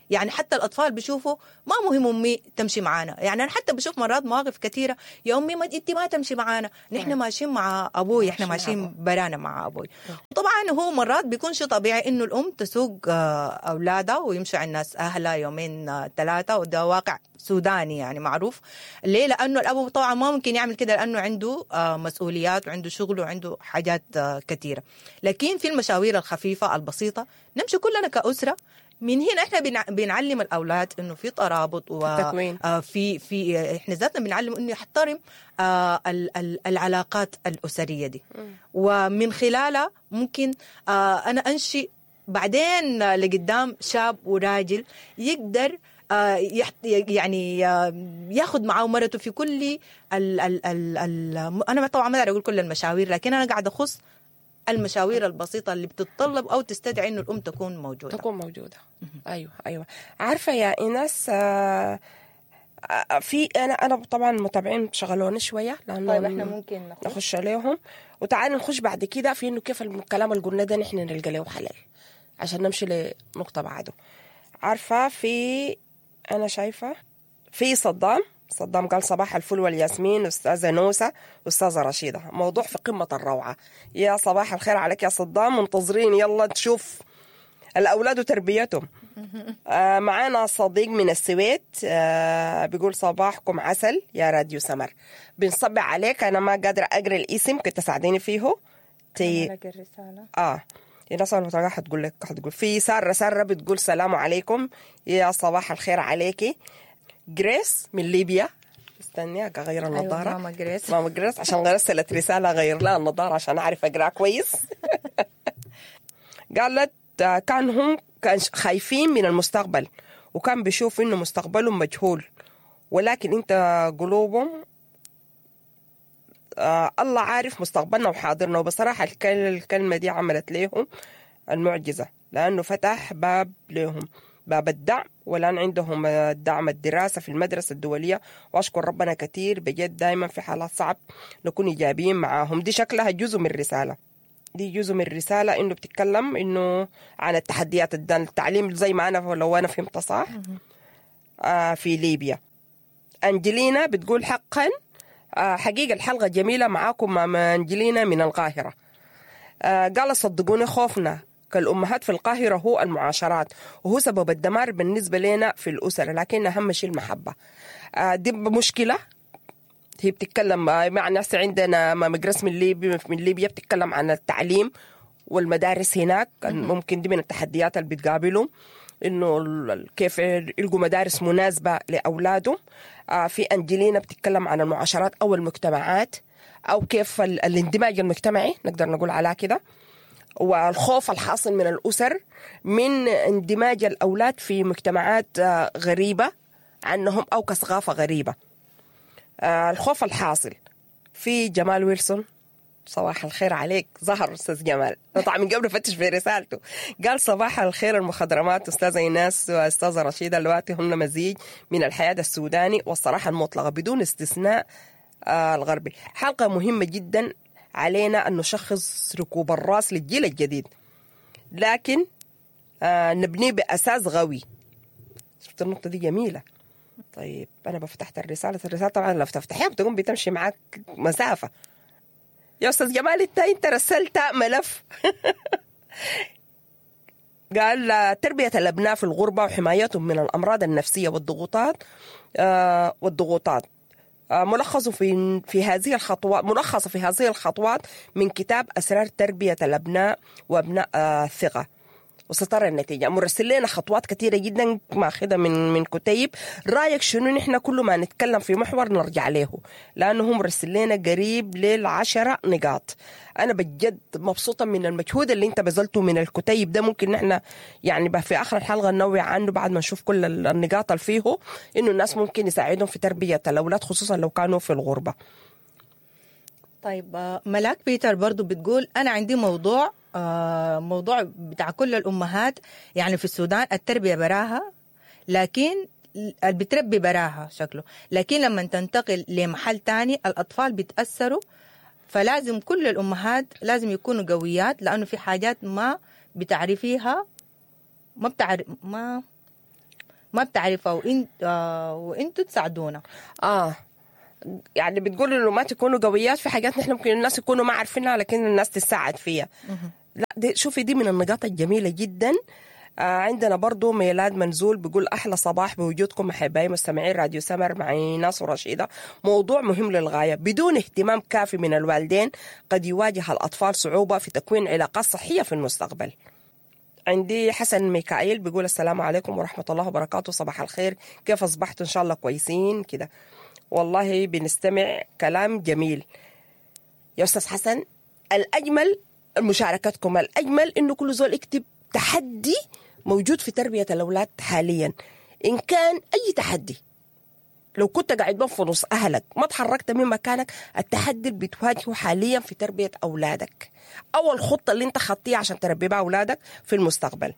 يعني حتى الأطفال بيشوفوا ما مهم أمي تمشي معانا. يعني أنا حتى بشوف مرات مواقف كثيرة يا أمي ما أنت ما تمشي معانا، نحن ماشيين مع أبوي، إحنا ماشيين برانا مع أبوي. طبعا هو مرات بيكون شيء طبيعي إنه الأم تسوق أولادها ويمشوا على الناس أهلها يومين ثلاثة، وده واقع سوداني يعني معروف. ليه؟ لأنه الأب طبعا ما ممكن يعمل كده لأنه عنده مسؤوليات وعنده شغل وعنده حاجات كثيرة. لكن في المشاوير الخفيفة البسيطة نمشي كلنا كأسرة. من هنا احنا بنعلم الاولاد انه في ترابط وفي في احنا ذاتنا بنعلم انه يحترم العلاقات الاسريه دي، ومن خلالها ممكن انا انشئ بعدين لقدام شاب وراجل يقدر يعني ياخذ معه مرته في كل ال ال ال ال انا طبعا ما اقدر اقول كل المشاوير، لكن انا قاعده اخص المشاوير البسيطة اللي بتتطلب أو تستدعي إنه الأم تكون موجودة. تكون موجودة. أيوة أيوة. عارفة يا إيناس، آه في أنا أنا طبعا المتابعين شغلوني شوية لأنه طيب إحنا ممكن نخش, نخش عليهم، وتعالي نخش بعد كده في إنه كيف الكلام اللي قلنا ده نحن نلقى له حلال عشان نمشي لنقطة بعده. عارفة في أنا شايفة في صدام صدام قال صباح الفل والياسمين أستاذة نوسة أستاذة رشيدة، موضوع في قمة الروعة. يا صباح الخير عليك يا صدام، منتظرين يلا تشوف الأولاد وتربيتهم. آه معانا صديق من السويد آه بيقول صباحكم عسل يا راديو سمر، بنصبع عليك. أنا ما قادرة أقرأ الاسم، كنت تساعديني فيه تي... الرسالة آه الناس اللي حتقول لك حتقول في سارة سارة بتقول السلام عليكم يا صباح الخير عليكي. جريس من ليبيا، استني اغير النظاره. أيوة ماما جريس ماما جريس عشان رسلت رساله غير لها النظاره عشان اعرف اقرا كويس. قالت كان هم كان خايفين من المستقبل وكان بيشوف انه مستقبلهم مجهول، ولكن انت قلوبهم آه الله عارف مستقبلنا وحاضرنا. وبصراحه الكلمه دي عملت لهم المعجزه لانه فتح باب لهم، باب الدعم، والآن عندهم الدعم الدراسة في المدرسة الدولية. وأشكر ربنا كتير بجد، دايما في حالات صعب نكون إيجابيين معاهم. دي شكلها جزء من الرسالة، دي جزء من الرسالة إنه بتتكلم إنه عن التحديات التعليم زي ما أنا لو أنا فهمت صح آه في ليبيا. أنجلينا بتقول حقا آه حقيقة الحلقة جميلة معاكم مع أنجلينا من القاهرة. آه قال صدقوني خوفنا كالأمهات في القاهرة هو المعاشرات، وهو سبب الدمار بالنسبة لنا في الأسرة، لكن أهم شيء المحبة. آه دي مشكلة هي بتتكلم مع ناس عندنا مدرسة من ليبيا من ليبيا بتتكلم عن التعليم والمدارس هناك. ممكن دي من التحديات اللي بتقابلهم، إنه كيف يلقوا مدارس مناسبة لأولادهم. آه في أنجلينا بتتكلم عن المعاشرات أو المجتمعات، أو كيف الاندماج المجتمعي نقدر نقول على كده، والخوف الحاصل من الأسر من اندماج الأولاد في مجتمعات غريبة عنهم أو كثقافة غريبة. الخوف الحاصل في جمال ويلسون. صباح الخير عليك، ظهر أستاذ جمال طبعا من قبل فتش في رسالته، قال صباح الخير المخضرمات أستاذة إيناس وأستاذة رشيدة، اللواتي هن مزيج من الحياة السوداني والصراحة المطلقة بدون استثناء آه الغربي. حلقة مهمة جدا علينا أن نشخص ركوب الراس للجيل الجديد، لكن آه نبنيه بأساس غوي. شفت النقطة دي جميلة. طيب أنا بفتحت الرسالة الرسالة طبعا لو تفتحيها بتقوم بتمشي معاك مسافة. يا أستاذ جمال انت انت رسلت ملف قال تربية الأبناء في الغربة وحمايتهم من الأمراض النفسية والضغوطات آه والضغوطات ملخص في في هذه الخطوات ملخص في هذه الخطوات من كتاب أسرار تربية الأبناء وأبناء الثقة. وسترى النتيجة. مرسل لنا خطوات كثيرة جدا ماخذة من من كتيب. رأيك شنو؟ نحن كل ما نتكلم في محور نرجع له، لأنه هم مرسل لنا قريب للعشرة نقاط. أنا بجد مبسوطة من المجهود اللي أنت بذلته من الكتيب ده. ممكن نحن يعني في آخر الحلقة ننوع عنه بعد ما نشوف كل النقاط اللي فيه، إنه الناس ممكن يساعدهم في تربية الأولاد خصوصا لو كانوا في الغربة. طيب ملاك بيتر برضو بتقول أنا عندي موضوع موضوع بتاع كل الأمهات يعني في السودان التربية براها، لكن بتربي براها شكله، لكن لما تنتقل لمحل تاني الأطفال بيتأثروا. فلازم كل الأمهات لازم يكونوا قويات، لأنه في حاجات ما بتعرفيها ما بتعرف ما ما بتعرفها وإن آه وانتوا تساعدونا. اه يعني بتقول انه ما تكونوا قويات في حاجات نحن ممكن الناس يكونوا ما عارفينها لكن الناس تساعد فيها. لا دي شوفي دي من النقاط الجميلة جدا. آه عندنا برضو ميلاد منزول بيقول أحلى صباح بوجودكم أحبائي مستمعين راديو سمر معي ناس ورشيدة. موضوع مهم للغاية، بدون اهتمام كافي من الوالدين قد يواجه الأطفال صعوبة في تكوين علاقات صحية في المستقبل. عندي حسن ميكائيل بيقول السلام عليكم ورحمة الله وبركاته، صباح الخير، كيف أصبحتوا؟ إن شاء الله كويسين كده. والله بنستمع كلام جميل يا أستاذ حسن. الأجمل مشاركتكم، الأجمل إنه كل زول يكتب تحدي موجود في تربية الأولاد حاليا، إن كان أي تحدي. لو كنت قاعد في نص أهلك ما تحركت من مكانك، التحدي اللي بتواجهه حاليا في تربية أولادك أو الخطة اللي انت خطيها عشان تربي بها أولادك في المستقبل.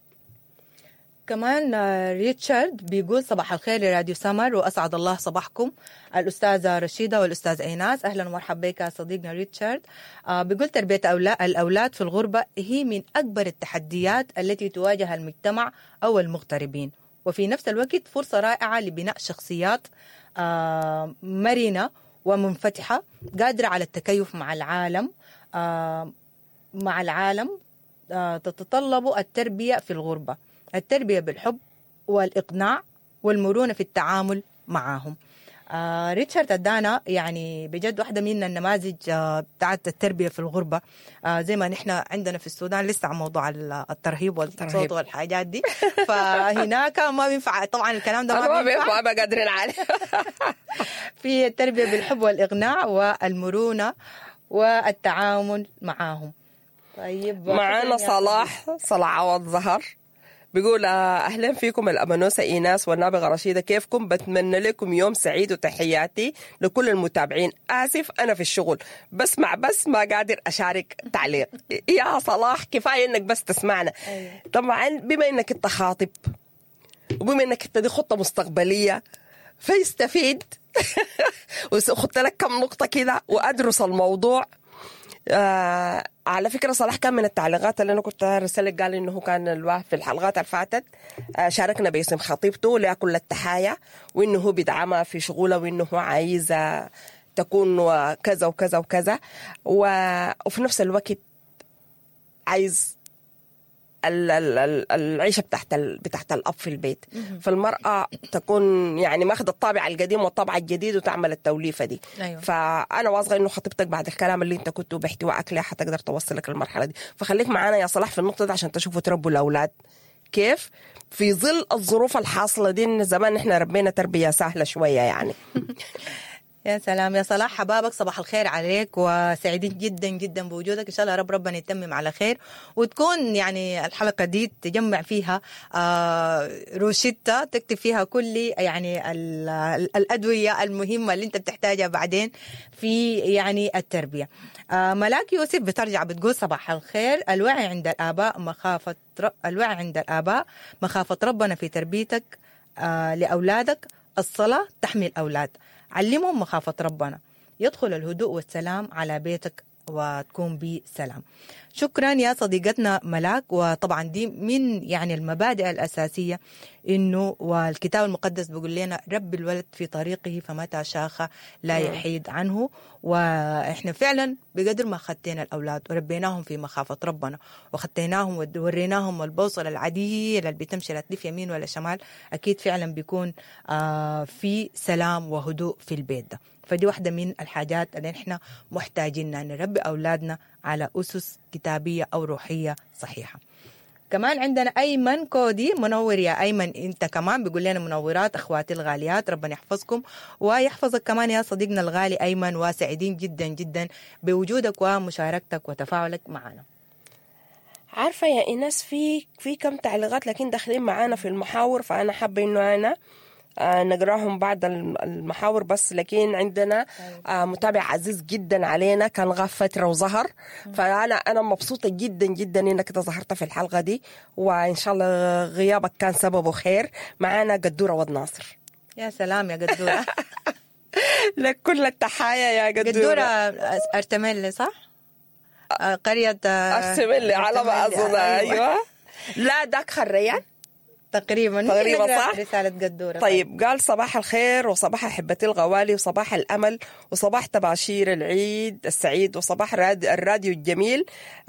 كمان ريتشارد بيقول صباح الخير لراديو سمر وأسعد الله صباحكم الأستاذة رشيدة والأستاذ إيناس. أهلا ومرحبا بك صديقنا ريتشارد. آه بيقول تربية الأولاد في الغربة هي من أكبر التحديات التي تواجه المجتمع أو المغتربين، وفي نفس الوقت فرصة رائعة لبناء شخصيات آه مرنة ومنفتحة قادرة على التكيف مع العالم آه مع العالم آه تتطلب التربية في الغربة، التربية بالحب والإقناع والمرونة في التعامل معهم. آه ريتشارد ادانا يعني بجد واحدة من النماذج آه بتاعت التربية في الغربة. آه زي ما نحن عندنا في السودان لسه عن موضوع الترهيب والصوت والحاجات دي، فهناك ما بينفع طبعا الكلام ده ما بينفع ما قادرين عليه. في التربية بالحب والإقناع والمرونة والتعامل معهم. طيب معانا صلاح صلاح عوض ظهر بيقول أهلا فيكم الأمانوسة إيناس والنابغة رشيدة، كيفكم؟ بتمنى لكم يوم سعيد وتحياتي لكل المتابعين. آسف أنا في الشغل بسمع بس ما قادر أشارك تعليق. يا صلاح كفاية إنك بس تسمعنا. طبعا بما إنك أنت خاطب وبما إنك أنت دي خطة مستقبلية فيستفيد. وخدت لك كم نقطة كده وأدرس الموضوع. آه على فكرة صلاح كان من التعليقات اللي أنا كنت رسالك، قال إنه كان الواحد في الحلقات الفاتت آه شاركنا باسم خطيبته لها كل التحايا، وإنه هو بيدعمها في شغوله، وإنه هو عايز تكون كذا وكذا وكذا، وفي نفس الوقت عايز العيشة بتاعت بتاعت الأب في البيت. فالمرأة تكون يعني ماخذة الطابع القديم والطابع الجديد وتعمل التوليفة دي. أيوة. فأنا واثقة إنه خطيبتك بعد الكلام اللي أنت كنت باحتوائك لها حتقدر توصلك للمرحلة دي. فخليك معانا يا صلاح في النقطة دي عشان تشوفوا تربوا الأولاد كيف في ظل الظروف الحاصلة دي. إن زمان إحنا ربينا تربية سهلة شوية يعني. يا سلام يا صلاح، حبابك صباح الخير عليك وسعيدين جدا جدا بوجودك. ان شاء الله رب ربنا يتمم على خير وتكون يعني الحلقه دي تجمع فيها آه روشتة تكتب فيها كل يعني الادويه المهمه اللي انت بتحتاجها بعدين في يعني التربيه. آه ملاك يوسف بترجع بتقول صباح الخير، الوعي عند الاباء مخافه الوعي عند الاباء مخافه ربنا في تربيتك آه لاولادك. الصلاه تحمي الاولاد، علمهم مخافة ربنا، يدخل الهدوء والسلام على بيتك وتكون بسلام. شكرا يا صديقتنا ملاك. وطبعا دي من يعني المبادئ الأساسية إنه والكتاب المقدس بيقول لنا رب الولد في طريقه فمتى شاخ لا يحيد عنه. وإحنا فعلا بقدر ما خدتنا الأولاد وربيناهم في مخافة ربنا وخدتناهم ووريناهم البوصلة العادية اللي بتمشي لا تلف يمين ولا شمال، أكيد فعلا بيكون آه في سلام وهدوء في البيت ده. فدي واحدة من الحاجات اللي احنا محتاجين نربي أولادنا على أسس كتابية أو روحية صحيحة. كمان عندنا أيمن كودي منور. يا أيمن أنت كمان بيقول لنا منورات أخواتي الغاليات، ربنا يحفظكم ويحفظك كمان يا صديقنا الغالي أيمن، وسعيدين جدا جدا بوجودك ومشاركتك وتفاعلك معنا. عارفة يا إيناس في في كم تعليقات لكن داخلين معانا في المحاور، فأنا حابة إنه أنا آه نقراهم بعد المحاور بس. لكن عندنا آه متابع عزيز جدا علينا كان غاب فترة وظهر، فأنا أنا مبسوطة جدا جدا إنك ظهرت في الحلقة دي، وإن شاء الله غيابك كان سببه خير. معانا قدورة واد ناصر. يا سلام يا قدورة. لك كل التحايا يا قدورة. قدورة أرتملي صح؟ قرية أرتملي على ما أظن. أيوة لا داك خريان تقريبا تقريبا صح. رسالة قدورة. طيب قال صباح الخير وصباح أحبتي الغوالي وصباح الأمل وصباح تباشير العيد السعيد وصباح الراديو الجميل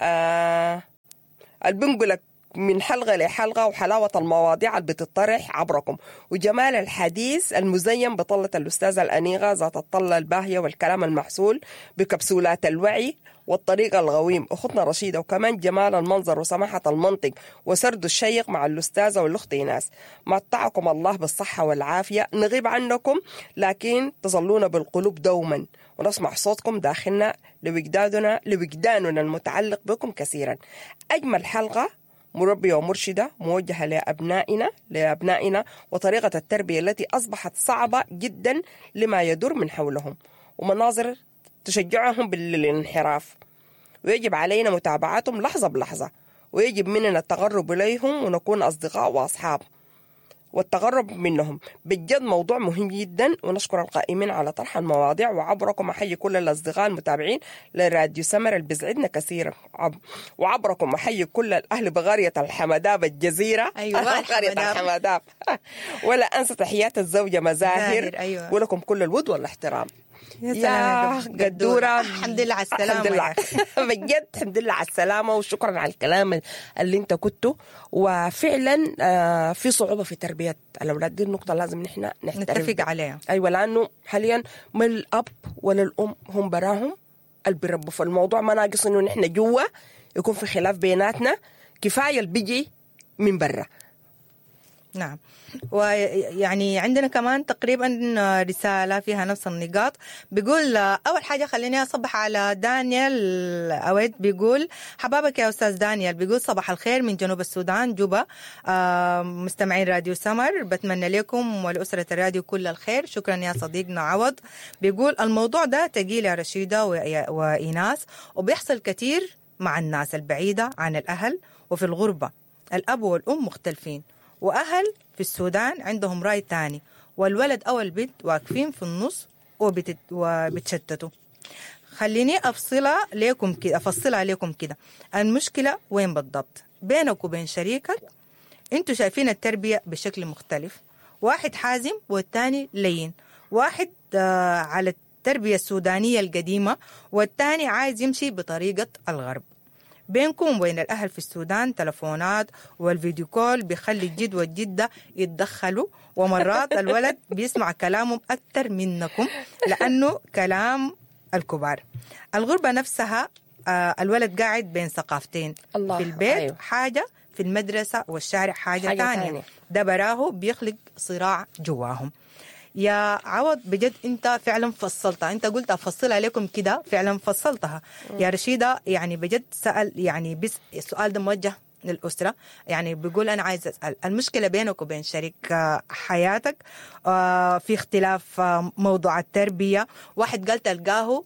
آه البنقلك من حلقة لحلقة وحلاوة المواضيع اللي بتطرح عبركم وجمال الحديث المزين بطلة الأستاذة الأنيغة ذات الطلة الباهية والكلام المحسول بكبسولات الوعي والطريقة الغويم أختنا رشيدة وكمان جمال المنظر وسماحة المنطق وسرد الشيق مع الأستاذة والأخت إيناس. متعكم الله بالصحة والعافية. نغيب عنكم لكن تظلون بالقلوب دوما ونسمع صوتكم داخلنا لوجداننا لوجداننا المتعلق بكم كثيرا. أجمل حلقة مربية ومرشدة موجهة لأبنائنا لأبنائنا وطريقة التربية التي أصبحت صعبة جدا لما يدور من حولهم ومناظر تشجعهم بالانحراف ويجب علينا متابعتهم لحظة بلحظة ويجب مننا التقرب إليهم ونكون أصدقاء وأصحاب والتقرب منهم. بجد موضوع مهم جدا ونشكر القائمين على طرح المواضيع وعبركم أحيي كل الأصدقاء المتابعين لراديو سمر اللي بيسعدنا كثيرا وعبركم أحيي كل الأهل بقرية الحمداب الجزيرة. أيوة قرية الحمداب ولا أنسى تحيات الزوجة مزاهر. أيوة. ولكم كل الود والاحترام. يا, يا قدورة الحمد لله على السلامة. الحمد لله بجد الحمد لله على السلامة وشكرا على الكلام اللي انت كنته. وفعلا آه في صعوبة في تربية الأولاد دي النقطة لازم نحن نتفق عليها. أيوة لأنه حاليا ما الأب ولا الأم هم براهم اللي بيربوا في الموضوع. ما ناقص إنه نحن جوا يكون في خلاف بيناتنا كفاية اللي بيجي من برا. نعم. ويعني عندنا كمان تقريبا رسالة فيها نفس النقاط. بيقول أول حاجة خليني أصبح على دانيال أويد. بيقول حبابك يا أستاذ دانيال. بيقول صباح الخير من جنوب السودان جوبا. آه مستمعين راديو سمر بتمنى لكم ولأسرة الراديو كل الخير. شكرا يا صديقنا عوض. بيقول الموضوع ده تقيل يا رشيدة وإيناس وبيحصل كتير مع الناس البعيدة عن الأهل وفي الغربة. الأب والأم مختلفين وأهل في السودان عندهم رأي تاني والولد أو البنت واقفين في النص وبتت... وبتشتتوا. خليني أفصلها لكم كده أفصلها لكم كده. المشكلة وين بالضبط؟ بينك وبين شريكك أنتوا شايفين التربية بشكل مختلف. واحد حازم والتاني لين. واحد آه على التربية السودانية القديمة والتاني عايز يمشي بطريقة الغرب. بينكم وبين الأهل في السودان تلفونات والفيديو كول بيخلي الجد والجدة يتدخلوا ومرات الولد بيسمع كلامهم أكتر منكم لأنه كلام الكبار. الغربة نفسها آه الولد قاعد بين ثقافتين. الله. في البيت أيوه. حاجة في المدرسة والشارع حاجة, حاجة تانية. تانية ده براه بيخلق صراع جواهم. يا عوض بجد انت فعلا فصلتها. انت قلت افصلها لكم كده فعلا فصلتها. م. يا رشيدة يعني بجد سأل يعني بس السؤال ده موجه للأسرة. يعني بيقول أنا عايز أسأل المشكلة بينك وبين شريك حياتك في اختلاف موضوع التربية. واحد قال تلقاه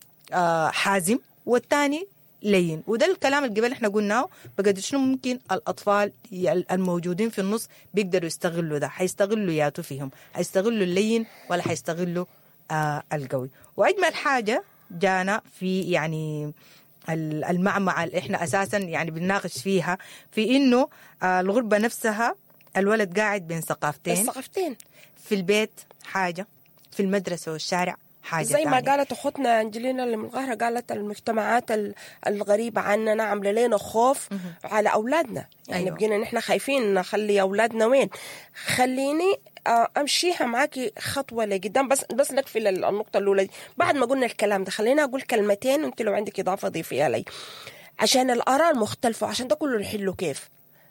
حازم والتاني لين. وده الكلام اللي قبل احنا قلناه بقدر شنو ممكن الأطفال الموجودين في النص بيقدروا يستغلوا ده. حيستغلوا ياتوا فيهم. حيستغلوا اللين ولا حيستغلوا آه القوي. وأجمل حاجة جانا في يعني المعمعة اللي احنا أساسا يعني بنناقش فيها في إنه آه الغربة نفسها الولد قاعد بين ثقافتين. الثقافتين في البيت حاجة في المدرسة والشارع حاجة زي تانية. ما قالت أختنا أنجلينا اللي من القاهرة قالت المجتمعات الغريبة عننا عاملة لنا خوف م- على أولادنا. يعني أيوة. بقينا نحن خايفين نخلي أولادنا وين. خليني أمشيها معاكي خطوة لقدام بس بس نكفي النقطة الأولى. بعد ما قلنا الكلام ده خلينا أقول كلمتين وأنت لو عندك إضافة ضيفيها لي عشان الآراء المختلفة عشان ده كله نحله كيف.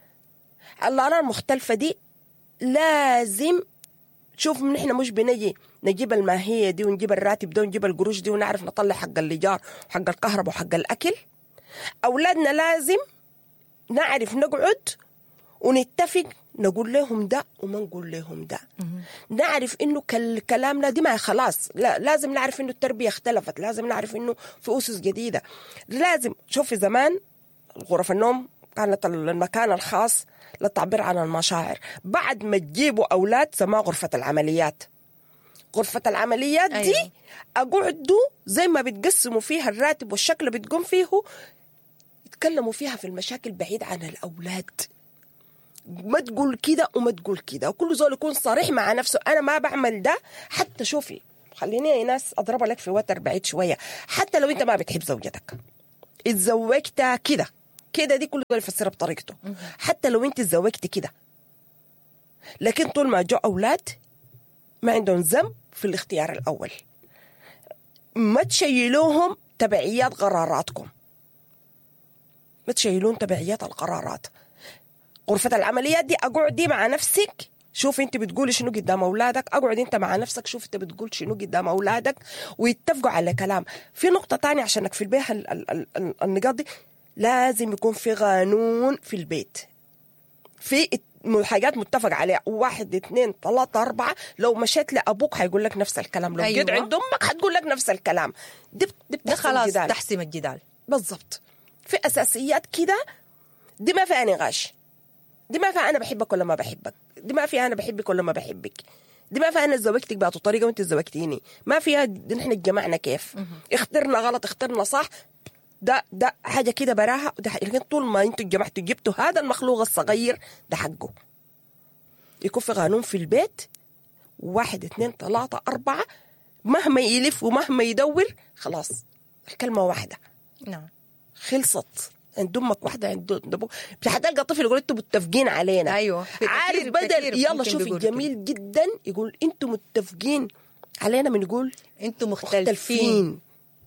الآراء المختلفة دي لازم شوف نحن مش بنجي نجيب الماهية دي ونجيب الراتب ده ونجيب القروش دي ونعرف نطلع حق الليجار وحق الكهرباء وحق الأكل. أولادنا لازم نعرف نقعد ونتفق نقول لهم ده وما نقول لهم ده. نعرف إنه كلامنا دي ما خلاص. لا لازم نعرف إنه التربية اختلفت. لازم نعرف إنه في أسس جديدة. لازم شوف في زمان غرف النوم كانت المكان الخاص للتعبير عن المشاعر. بعد ما تجيبوا أولاد سماه غرفة العمليات. غرفة العمليات دي أيوة. أقعدوا زي ما بتقسموا فيها الراتب والشكل بتقوم فيه يتكلموا فيها في المشاكل بعيد عن الأولاد. ما تقول كده وما تقول كده، وكل زول يكون صريح مع نفسه. أنا ما بعمل ده. حتى شوفي، خليني يا ناس أضرب لك في وتر بعيد شوية. حتى لو أنت ما بتحب زوجتك اتزوجت كده كده، دي كل زول يفسرها بطريقته. حتى لو أنت اتزوجت كده، لكن طول ما جو أولاد ما عندهم ذنب في الاختيار الأول. ما تشيلوهم تبعيات قراراتكم، ما تشيلون تبعيات القرارات. غرفة العمليات دي أقعدي مع نفسك، شوف انت بتقولي شنو قدام أولادك، أقعد انت مع نفسك شوف انت بتقول شنو قدام أولادك، ويتفقوا على كلام. في نقطة تانية عشانك في البيت النقاط دي، لازم يكون في قانون في البيت، في حاجات متفق عليها، واحد اثنين ثلاثة أربعة. لو مشيت لأبوك هيقول لك نفس الكلام، لو أيوة. جيت عند أمك هتقول لك نفس الكلام. دي, دي ده خلاص تحسم الجدال بالضبط. في أساسيات كده، دي ما فيها نقاش، دي ما فيها أنا بحبك ولا ما بحبك، دي ما فيها أنا بحبك ولا ما بحبك، دي ما فيها أنا زوجتك بأطو طريقة وأنت زوجتيني، ما فيها نحن اتجمعنا كيف، اخترنا غلط اخترنا صح. ده ده حاجة كده براها. ده لكن طول ما انتوا جمعتوا جبتوا هذا المخلوق الصغير ده حقه. يكون في قانون في البيت، واحد اثنين ثلاثة أربعة، مهما يلف ومهما يدور خلاص الكلمة واحدة. نعم خلصت. عند امك واحده، عند ابوك. حتلقى طفل يقول انتوا متفقين علينا. ايوه عارف بدل يلا شوفي جميل جدا يقول انتوا متفقين علينا، من يقول انتوا مختلفين, مختلفين.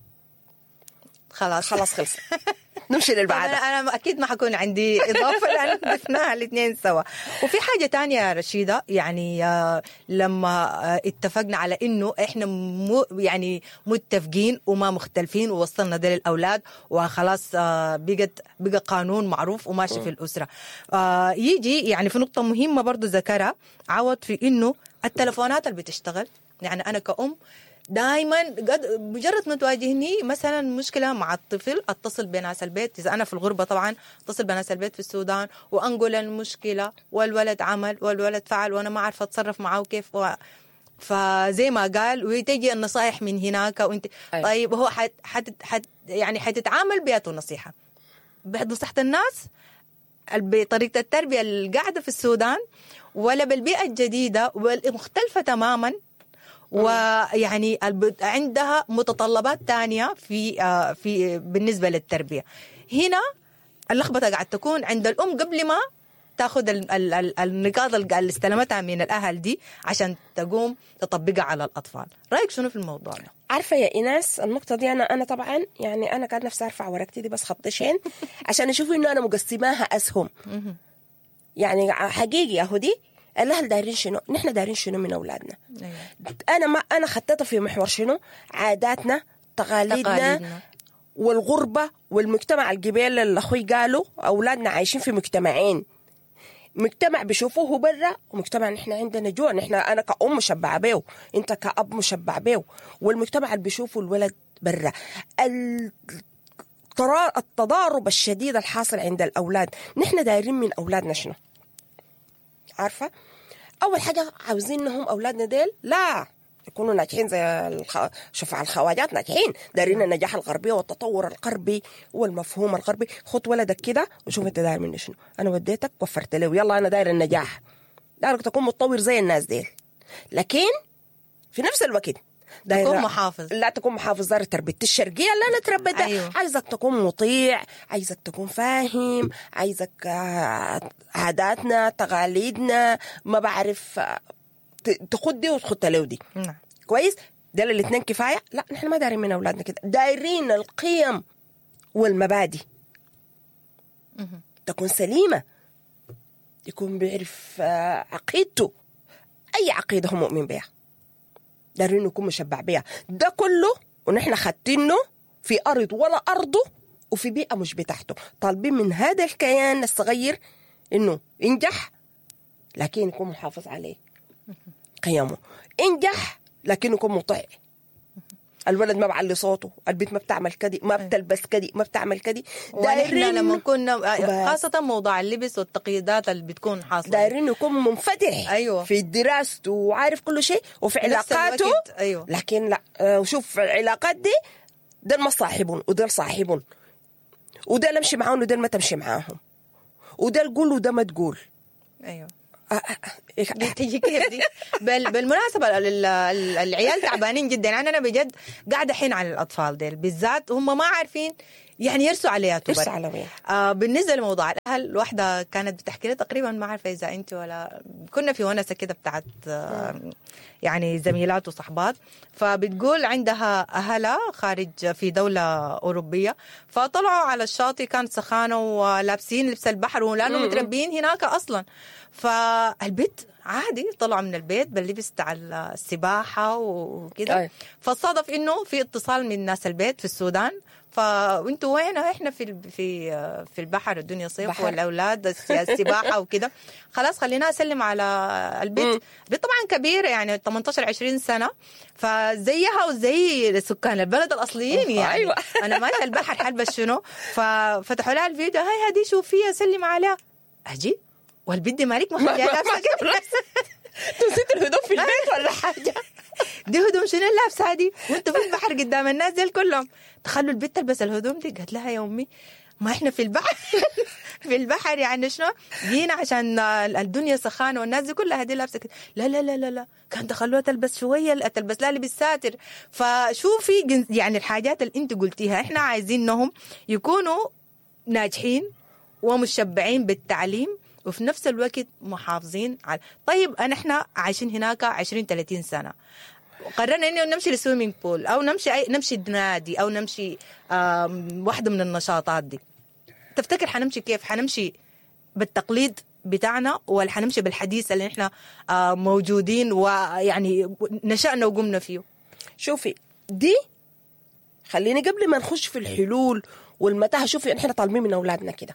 خلاص خلاص خلص. نمشي للبعادة. أنا, أنا أكيد ما حكون عندي إضافة لأن ضفناها الاثنين سوا. وفي حاجة تانية يا رشيدة، يعني آه لما آه اتفقنا على إنه إحنا مو يعني متفقين وما مختلفين، ووصلنا ده للأولاد وخلاص آه بقت بقى قانون معروف وماشي م. في الأسرة. آه يجي يعني في نقطة مهمة برضو ذكرها عوض، في إنه التلفونات اللي بتشتغل. يعني أنا كأم دائما قد مجرد ما تواجهني مثلا مشكله مع الطفل، اتصل بناس البيت، اذا انا في الغربه طبعا اتصل بناس البيت في السودان وانقل المشكله، والولد عمل والولد فعل وانا ما عارفه اتصرف معه كيف و... فزي ما قال، وتجي النصائح من هناك وانت أي. طيب هو حت... حت... حت... يعني حتتعامل بياته نصيحه بنصيحه الناس بطريقه التربيه القاعده في السودان ولا بالبيئه الجديده والمختلفه تماما، ويعني عندها متطلبات تانية في في بالنسبة للتربية. هنا اللخبطة قاعد تكون عند الأم قبل ما تاخذ النقاط اللي استلمتها من الأهل دي عشان تقوم تطبقها على الأطفال. رأيك شنو في الموضوع ده؟ عارفة يا إيناس النقطة دي، أنا أنا طبعا يعني أنا كان نفسي أرفع ورقتي دي بس خطشين عشان أشوف إنه أنا مقسماها أسهم. يعني حقيقي يا هدي الأهل دايرين شنو، نحن دايرين شنو من أولادنا. أيوة. أنا ما أنا خطيتها في محور شنو، عاداتنا تقاليدنا, تقاليدنا. والغربة والمجتمع. القبيل اللي أخوي قالوا أولادنا عايشين في مجتمعين، مجتمع بيشوفوه برا ومجتمع نحن عندنا جوا. نحن أنا كأم مشبعة بيه، أنت كأب مشبع بيه، والمجتمع اللي بيشوفه الولد برا. التضارب الشديد الحاصل عند الأولاد، نحن دايرين من أولادنا شنو؟ عارفة؟ أول حاجة عاوزينهم أولادنا ديل لا يكونوا ناجحين زي الخ... شوف على الخواجات ناجحين، دارين النجاح الغربي والتطور الغربي والمفهوم الغربي. خد ولدك كده وشوف انت داير مني شنو. أنا وديتك وفرت له، يلا أنا داير النجاح، دايرك تكون متطور زي الناس ديل، لكن في نفس الوقت تكون محافظ. لا تكون محافظ، دار تربية الشرقية اللي أنا تربيتها. أيوه. عايزك تكون مطيع، عايزك تكون فاهم، عايزك عاداتنا تقاليدنا ما بعرف تخد دي وتخد له دي. نعم. كويس. ده الاثنين كفاية؟ لا، نحن ما دايرين من أولادنا كده، دايرين القيم والمبادئ تكون سليمة، يكون بيعرف عقيدته، أي عقيدة هو مؤمن بها دارين يكون مشبع بيها. ده كله ونحن خدتينه في أرض ولا أرضه وفي بيئة مش بتاعته، طالبين من هذا الكيان الصغير إنه ينجح لكن يكون محافظ عليه قيمه، ينجح لكن يكون مطيع. الولد ما بعلي صوته، البنت ما بتعمل كدي، ما بتلبس كدي، ما بتعمل كدي. دايرين لما كنا خاصة موضوع اللبس والتقييدات اللي بتكون حاصلة، دايرين يكون منفتح. أيوة. في دراسته وعارف كل شيء وفي علاقاته. أيوة. لكن لا، وشوف العلاقات دي ده ما صاحبهم وده صاحبهم، وده اللي امشي معاهم وده ما تمشي معاهم، وده القول وده ما تقول، ايوه إيه، تيجي كيف دي. بل بالمناسبه ال- ال- العيال تعبانين جدا. يعني انا بجد قاعده حين على الاطفال ديل بالذات، هم ما عارفين يعني يرسوا عليها تبر. ارسى على وين؟ آه بالنسبه لموضوع الاهل، واحده كانت بتحكي لي تقريبا، ما عارفه اذا انت ولا كنا في ونسه كده بتاعت آه يعني زميلات وصحبات، فبتقول عندها اهلها خارج في دوله اوروبيه، فطلعوا على الشاطئ كانت سخانه ولابسين لبس البحر ولانه متربيين هناك اصلا. فالبيت عادي طلعوا من البيت باللبس بتاع السباحه وكده. أي. فصادف انه في اتصال من ناس البيت في السودان، فانتوا وين؟ احنا في ال- في في البحر، الدنيا صيف بحر. والاولاد الس- السباحه وكده. خلاص خلينا اسلم على البيت. البيت طبعا كبير يعني ثمانية عشر عشرين سنه، فزيها وزي سكان البلد الاصليين يعني. أيوة. انا ماشيه البحر حلبس شنو، ففتحوا لها الفيديو، هاي هدي شوفيها سلم عليها. اجي والبنت دي مالك مخليها لابسه كده. نسيت الهدوم في البيت ولا حاجه؟ دي هدوم شنو اللابسه دي وانتوا في البحر قدام الناس دي كلهم؟ تخلوا البنت تلبس الهدوم دي. قالت لها يا امي ما احنا في البحر. في البحر يعني شنو، جينا عشان الدنيا سخانه والناس دي كلها دي لابسه كده. لا لا لا لا لا كان تخلوها تلبس شويه، تلبس لها لبس ساتر. فشوفي جنس- يعني الحاجات اللي انت قلتيها، احنا عايزينهم يكونوا ناجحين ومشبعين بالتعليم وفي نفس الوقت محافظين على. طيب أنا احنا عايشين هناك عشرين ثلاثين سنة، قررنا انه نمشي للسويمينج بول او نمشي أي نمشي نادي او نمشي آم، واحدة من النشاطات دي. تفتكر حنمشي كيف؟ حنمشي بالتقليد بتاعنا ولا حنمشي بالحديث اللي احنا آه، موجودين ويعني نشأنا وقمنا فيه؟ شوفي دي، خليني قبل ما نخش في الحلول والمتاهه، شوفي احنا طالبين من اولادنا كده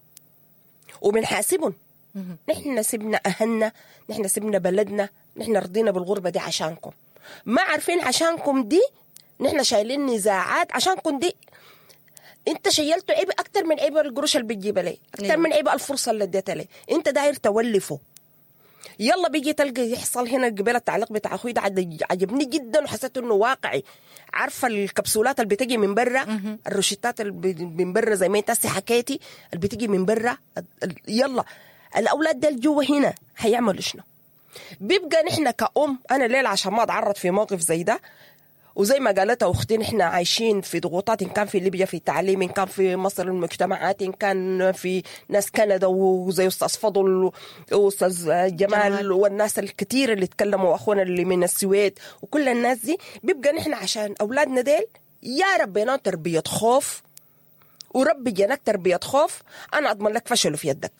وبنحاسبهم. نحن سبنا اهلنا، نحن سبنا بلدنا، نحن رضينا بالغربه دي عشانكم. ما عارفين عشانكم دي نحن شايلين نزاعات عشانكم دي. انت شيلته عيب اكتر من عيب القروش اللي بتجيبها لي، اكتر من عيب الفرصه اللي اديتها لي. انت داير تولفه. يلا بيجي تلقى يحصل هنا قبل التعليق بتاع اخوي ده عجبني جدا وحسيت انه واقعي. عارفه الكبسولات اللي بتجي من برا، الروشتات اللي من برا زي ما انت هسه حكيتي اللي بتجي من برا. يلا الاولاد دول جوا هنا هيعملوا شنو؟ بيبقى نحن كأم، انا ليل عشان ما اتعرض في موقف زي ده، وزي ما قالت اختي نحن عايشين في ضغوطات، ان كان في ليبيا في التعليم، ان كان في مصر المجتمعات، ان كان في ناس كندا وزي استاذ فضل واستاذ جمال, جمال والناس الكثير اللي تكلموا، واخونا اللي من السويد وكل الناس دي. بيبقى نحن عشان اولادنا ديل يا ربنا تربيه خوف، وربي جناك تربيه خوف، انا اضمن لك فشلوا في يدك.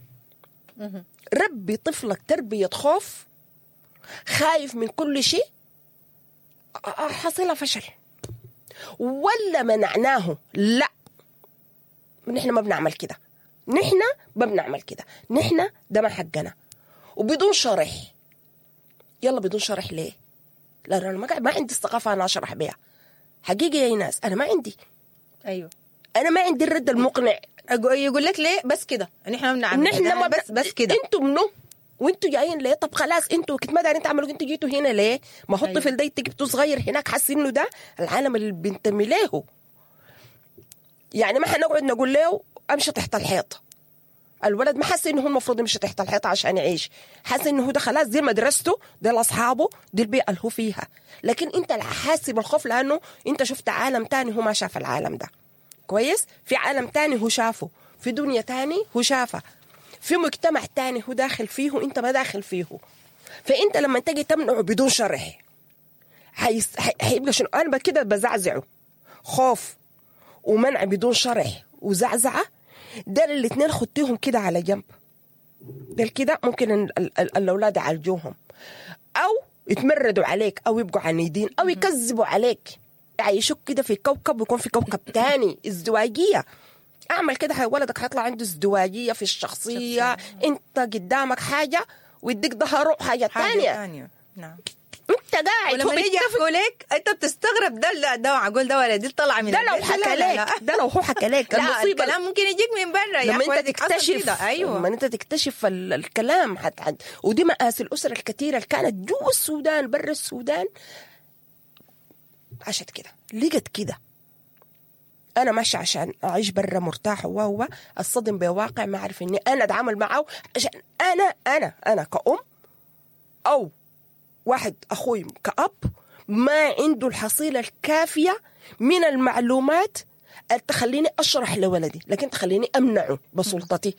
ربي طفلك تربيه خوف، خايف من كل شيء، حصلها فشل. ولا منعناه؟ لا، نحن ما بنعمل كده، نحن ما بنعمل كده، نحن ده ما حقنا. وبدون شرح. يلا بدون شرح ليه؟ لأن أنا ما ما عندي الثقافة أنا أشرح بيها. حقيقي يا ناس أنا ما عندي. أيوه أنا ما عندي الرد المقنع. يقول لك ليه بس كده نحن ما بنعمل، نحن ما بس بس كده. أنتم منو؟ وانتوا جايين ليه؟ طب خلاص انتوا كنت ما دارين تعملوا، انتوا جيتوا هنا ليه؟ ما هو الطفل ده جبتوا صغير هناك حاسين انه ده العالم اللي بنتمي له. يعني ما حنقعد نقول له امشي تحت الحيط. الولد ما حاسس انه هو المفروض يمشي تحت الحيط عشان يعيش، حاسس انه هو ده خلاص دي مدرسته، دي لاصحابه، دي البيئه اللي هو فيها. لكن انت اللي حاسس بالخوف لانه انت شفت عالم تاني هو ما شاف العالم ده. كويس؟ في عالم تاني هو شافه، في دنيا تاني هو شافها، في مجتمع تاني هو داخل فيه وانت ما داخل فيه. فانت لما تجي تمنعه بدون شرح هيبقى شنو؟ انا كده بزعزعه. خوف ومنع بدون شرح وزعزعه، ده الاثنين خدتيهم كده على جنب. ده كده ممكن الاولاد يعالجوهم او يتمردوا عليك او يبقوا عنيدين او يكذبوا عليك، يعيشوك كده في كوكب ويكون في كوكب تاني. ازدواجيه. اعمل كده ولدك هيطلع عنده ازدواجيه في الشخصيه. انت قدامك حاجه ويديك ظهره حاجه ثانيه. نعم. انت قاعد ولما يجي يحكوا لك انت بتستغرب، ده لا ده معقول ده ولا دي طلع من ده لو حكى لك، ده لو هو حكى لك المصيبه الكلام ممكن يجيك من برا لما انت تكتشف. ايوه لما انت تكتشف الكلام حتى. ودي مآسي الاسر الكثيره اللي كانت جوا السودان برا السودان عاشت كده، لقت كده. أنا ماشي عشان أعيش برا مرتاح، وهو الصدم بواقع ما أعرف إني أنا أتعامل معه عشان أنا أنا أنا كأم أو واحد أخوي كأب ما عنده الحصيلة الكافية من المعلومات تخليني أشرح لولدي، لكن تخليني أمنعه بسلطتي